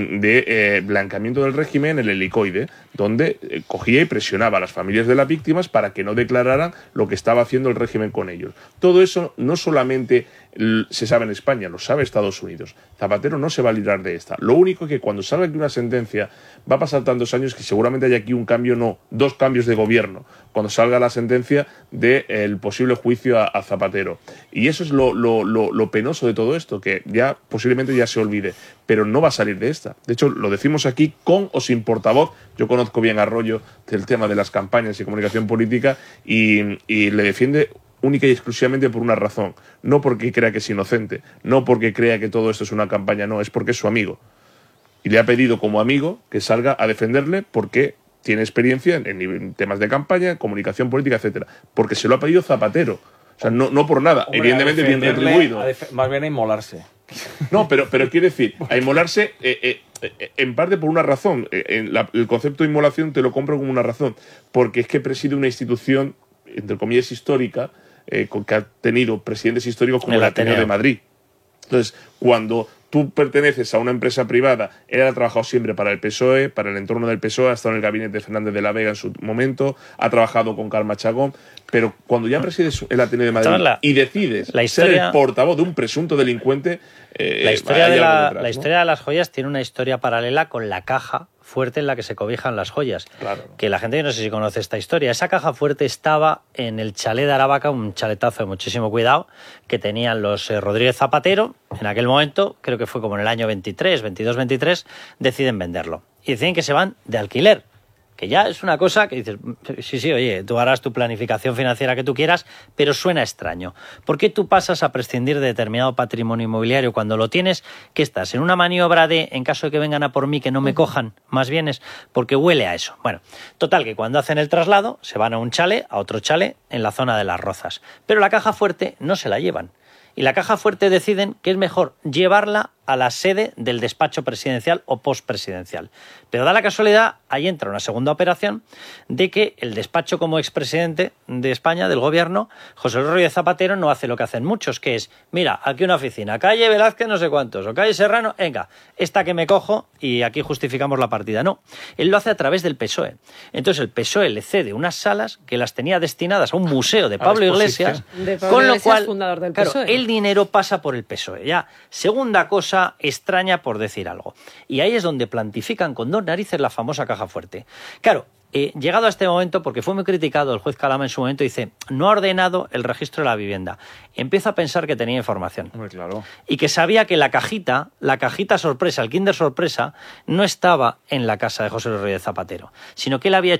[SPEAKER 1] de blanqueamiento del régimen, el helicoide, donde cogía y presionaba a las familias de las víctimas para que no declararan lo que estaba haciendo el régimen con ellos. Todo eso no solamente se sabe en España, lo sabe Estados Unidos. Zapatero no se va a librar de esta. Lo único es que cuando salga aquí una sentencia va a pasar tantos años que seguramente haya aquí un cambio, no, 2 cambios de gobierno, cuando salga la sentencia del posible juicio a Zapatero. Y eso es lo penoso de todo esto, que ya posiblemente ya se olvide, pero no va a salir de esta. De hecho, lo decimos aquí con o sin portavoz. Yo conozco bien a Arroyo del tema de las campañas y comunicación política y le defiende única y exclusivamente por una razón. No porque crea que es inocente, no porque crea que todo esto es una campaña, no, es porque es su amigo. Y le ha pedido como amigo que salga a defenderle porque tiene experiencia en temas de campaña, comunicación política, etcétera. Porque se lo ha pedido Zapatero. O sea, no por nada. Hombre, evidentemente bien retribuido.
[SPEAKER 20] Más bien a inmolarse.
[SPEAKER 1] No, pero quiere decir, a inmolarse en parte por una razón. El concepto de inmolación te lo compro como una razón. Porque es que preside una institución, entre comillas, histórica, que ha tenido presidentes históricos como el Ateneo de Madrid. Entonces, cuando tú perteneces a una empresa privada, él ha trabajado siempre para el PSOE, para el entorno del PSOE, ha estado en el gabinete de Fernández de la Vega en su momento, ha trabajado con Carme Chagón, pero cuando ya presides el Ateneo de Madrid y decides ser el portavoz de un presunto delincuente...
[SPEAKER 2] La historia de las joyas tiene una historia paralela con la caja fuerte en la que se cobijan las joyas.
[SPEAKER 1] Claro.
[SPEAKER 2] Que la gente no sé si conoce esta historia. Esa caja fuerte estaba en el chalet de Aravaca, un chaletazo de muchísimo cuidado, que tenían los Rodríguez Zapatero. En aquel momento, creo que fue como en el año 22, 23, deciden venderlo. Y deciden que se van de alquiler, que ya es una cosa que dices, sí, oye, tú harás tu planificación financiera que tú quieras, pero suena extraño. ¿Por qué tú pasas a prescindir de determinado patrimonio inmobiliario cuando lo tienes? ¿Qué estás? ¿En una maniobra de, en caso de que vengan a por mí, que no me cojan más bienes? Porque huele a eso. Bueno, total, que cuando hacen el traslado, se van a un chalet, a otro chalet, en la zona de Las Rozas. Pero la caja fuerte no se la llevan. Y la caja fuerte deciden que es mejor llevarla a la sede del despacho presidencial o postpresidencial. Pero da la casualidad, ahí entra una segunda operación, de que el despacho como expresidente de España, del gobierno, José Luis Rodríguez Zapatero, no hace lo que hacen muchos, que es, mira, aquí una oficina, calle Velázquez no sé cuántos, o calle Serrano, venga, esta que me cojo y aquí justificamos la partida. No, él lo hace a través del PSOE. Entonces el PSOE le cede unas salas que las tenía destinadas a un museo de Pablo Iglesias, con lo cual,
[SPEAKER 19] fundador del
[SPEAKER 2] claro,
[SPEAKER 19] PSOE.
[SPEAKER 2] el dinero pasa por el PSOE. Ya, segunda cosa extraña, por decir algo. Y ahí es donde plantifican con dos narices la famosa caja fuerte. Claro, llegado a este momento, porque fue muy criticado el juez Calama en su momento, dice, no ha ordenado el registro de la vivienda. Empiezo a pensar que tenía información.
[SPEAKER 20] Muy claro.
[SPEAKER 2] Y que sabía que la cajita sorpresa, el Kinder sorpresa, no estaba en la casa de José Luis Rodríguez Zapatero, sino que él había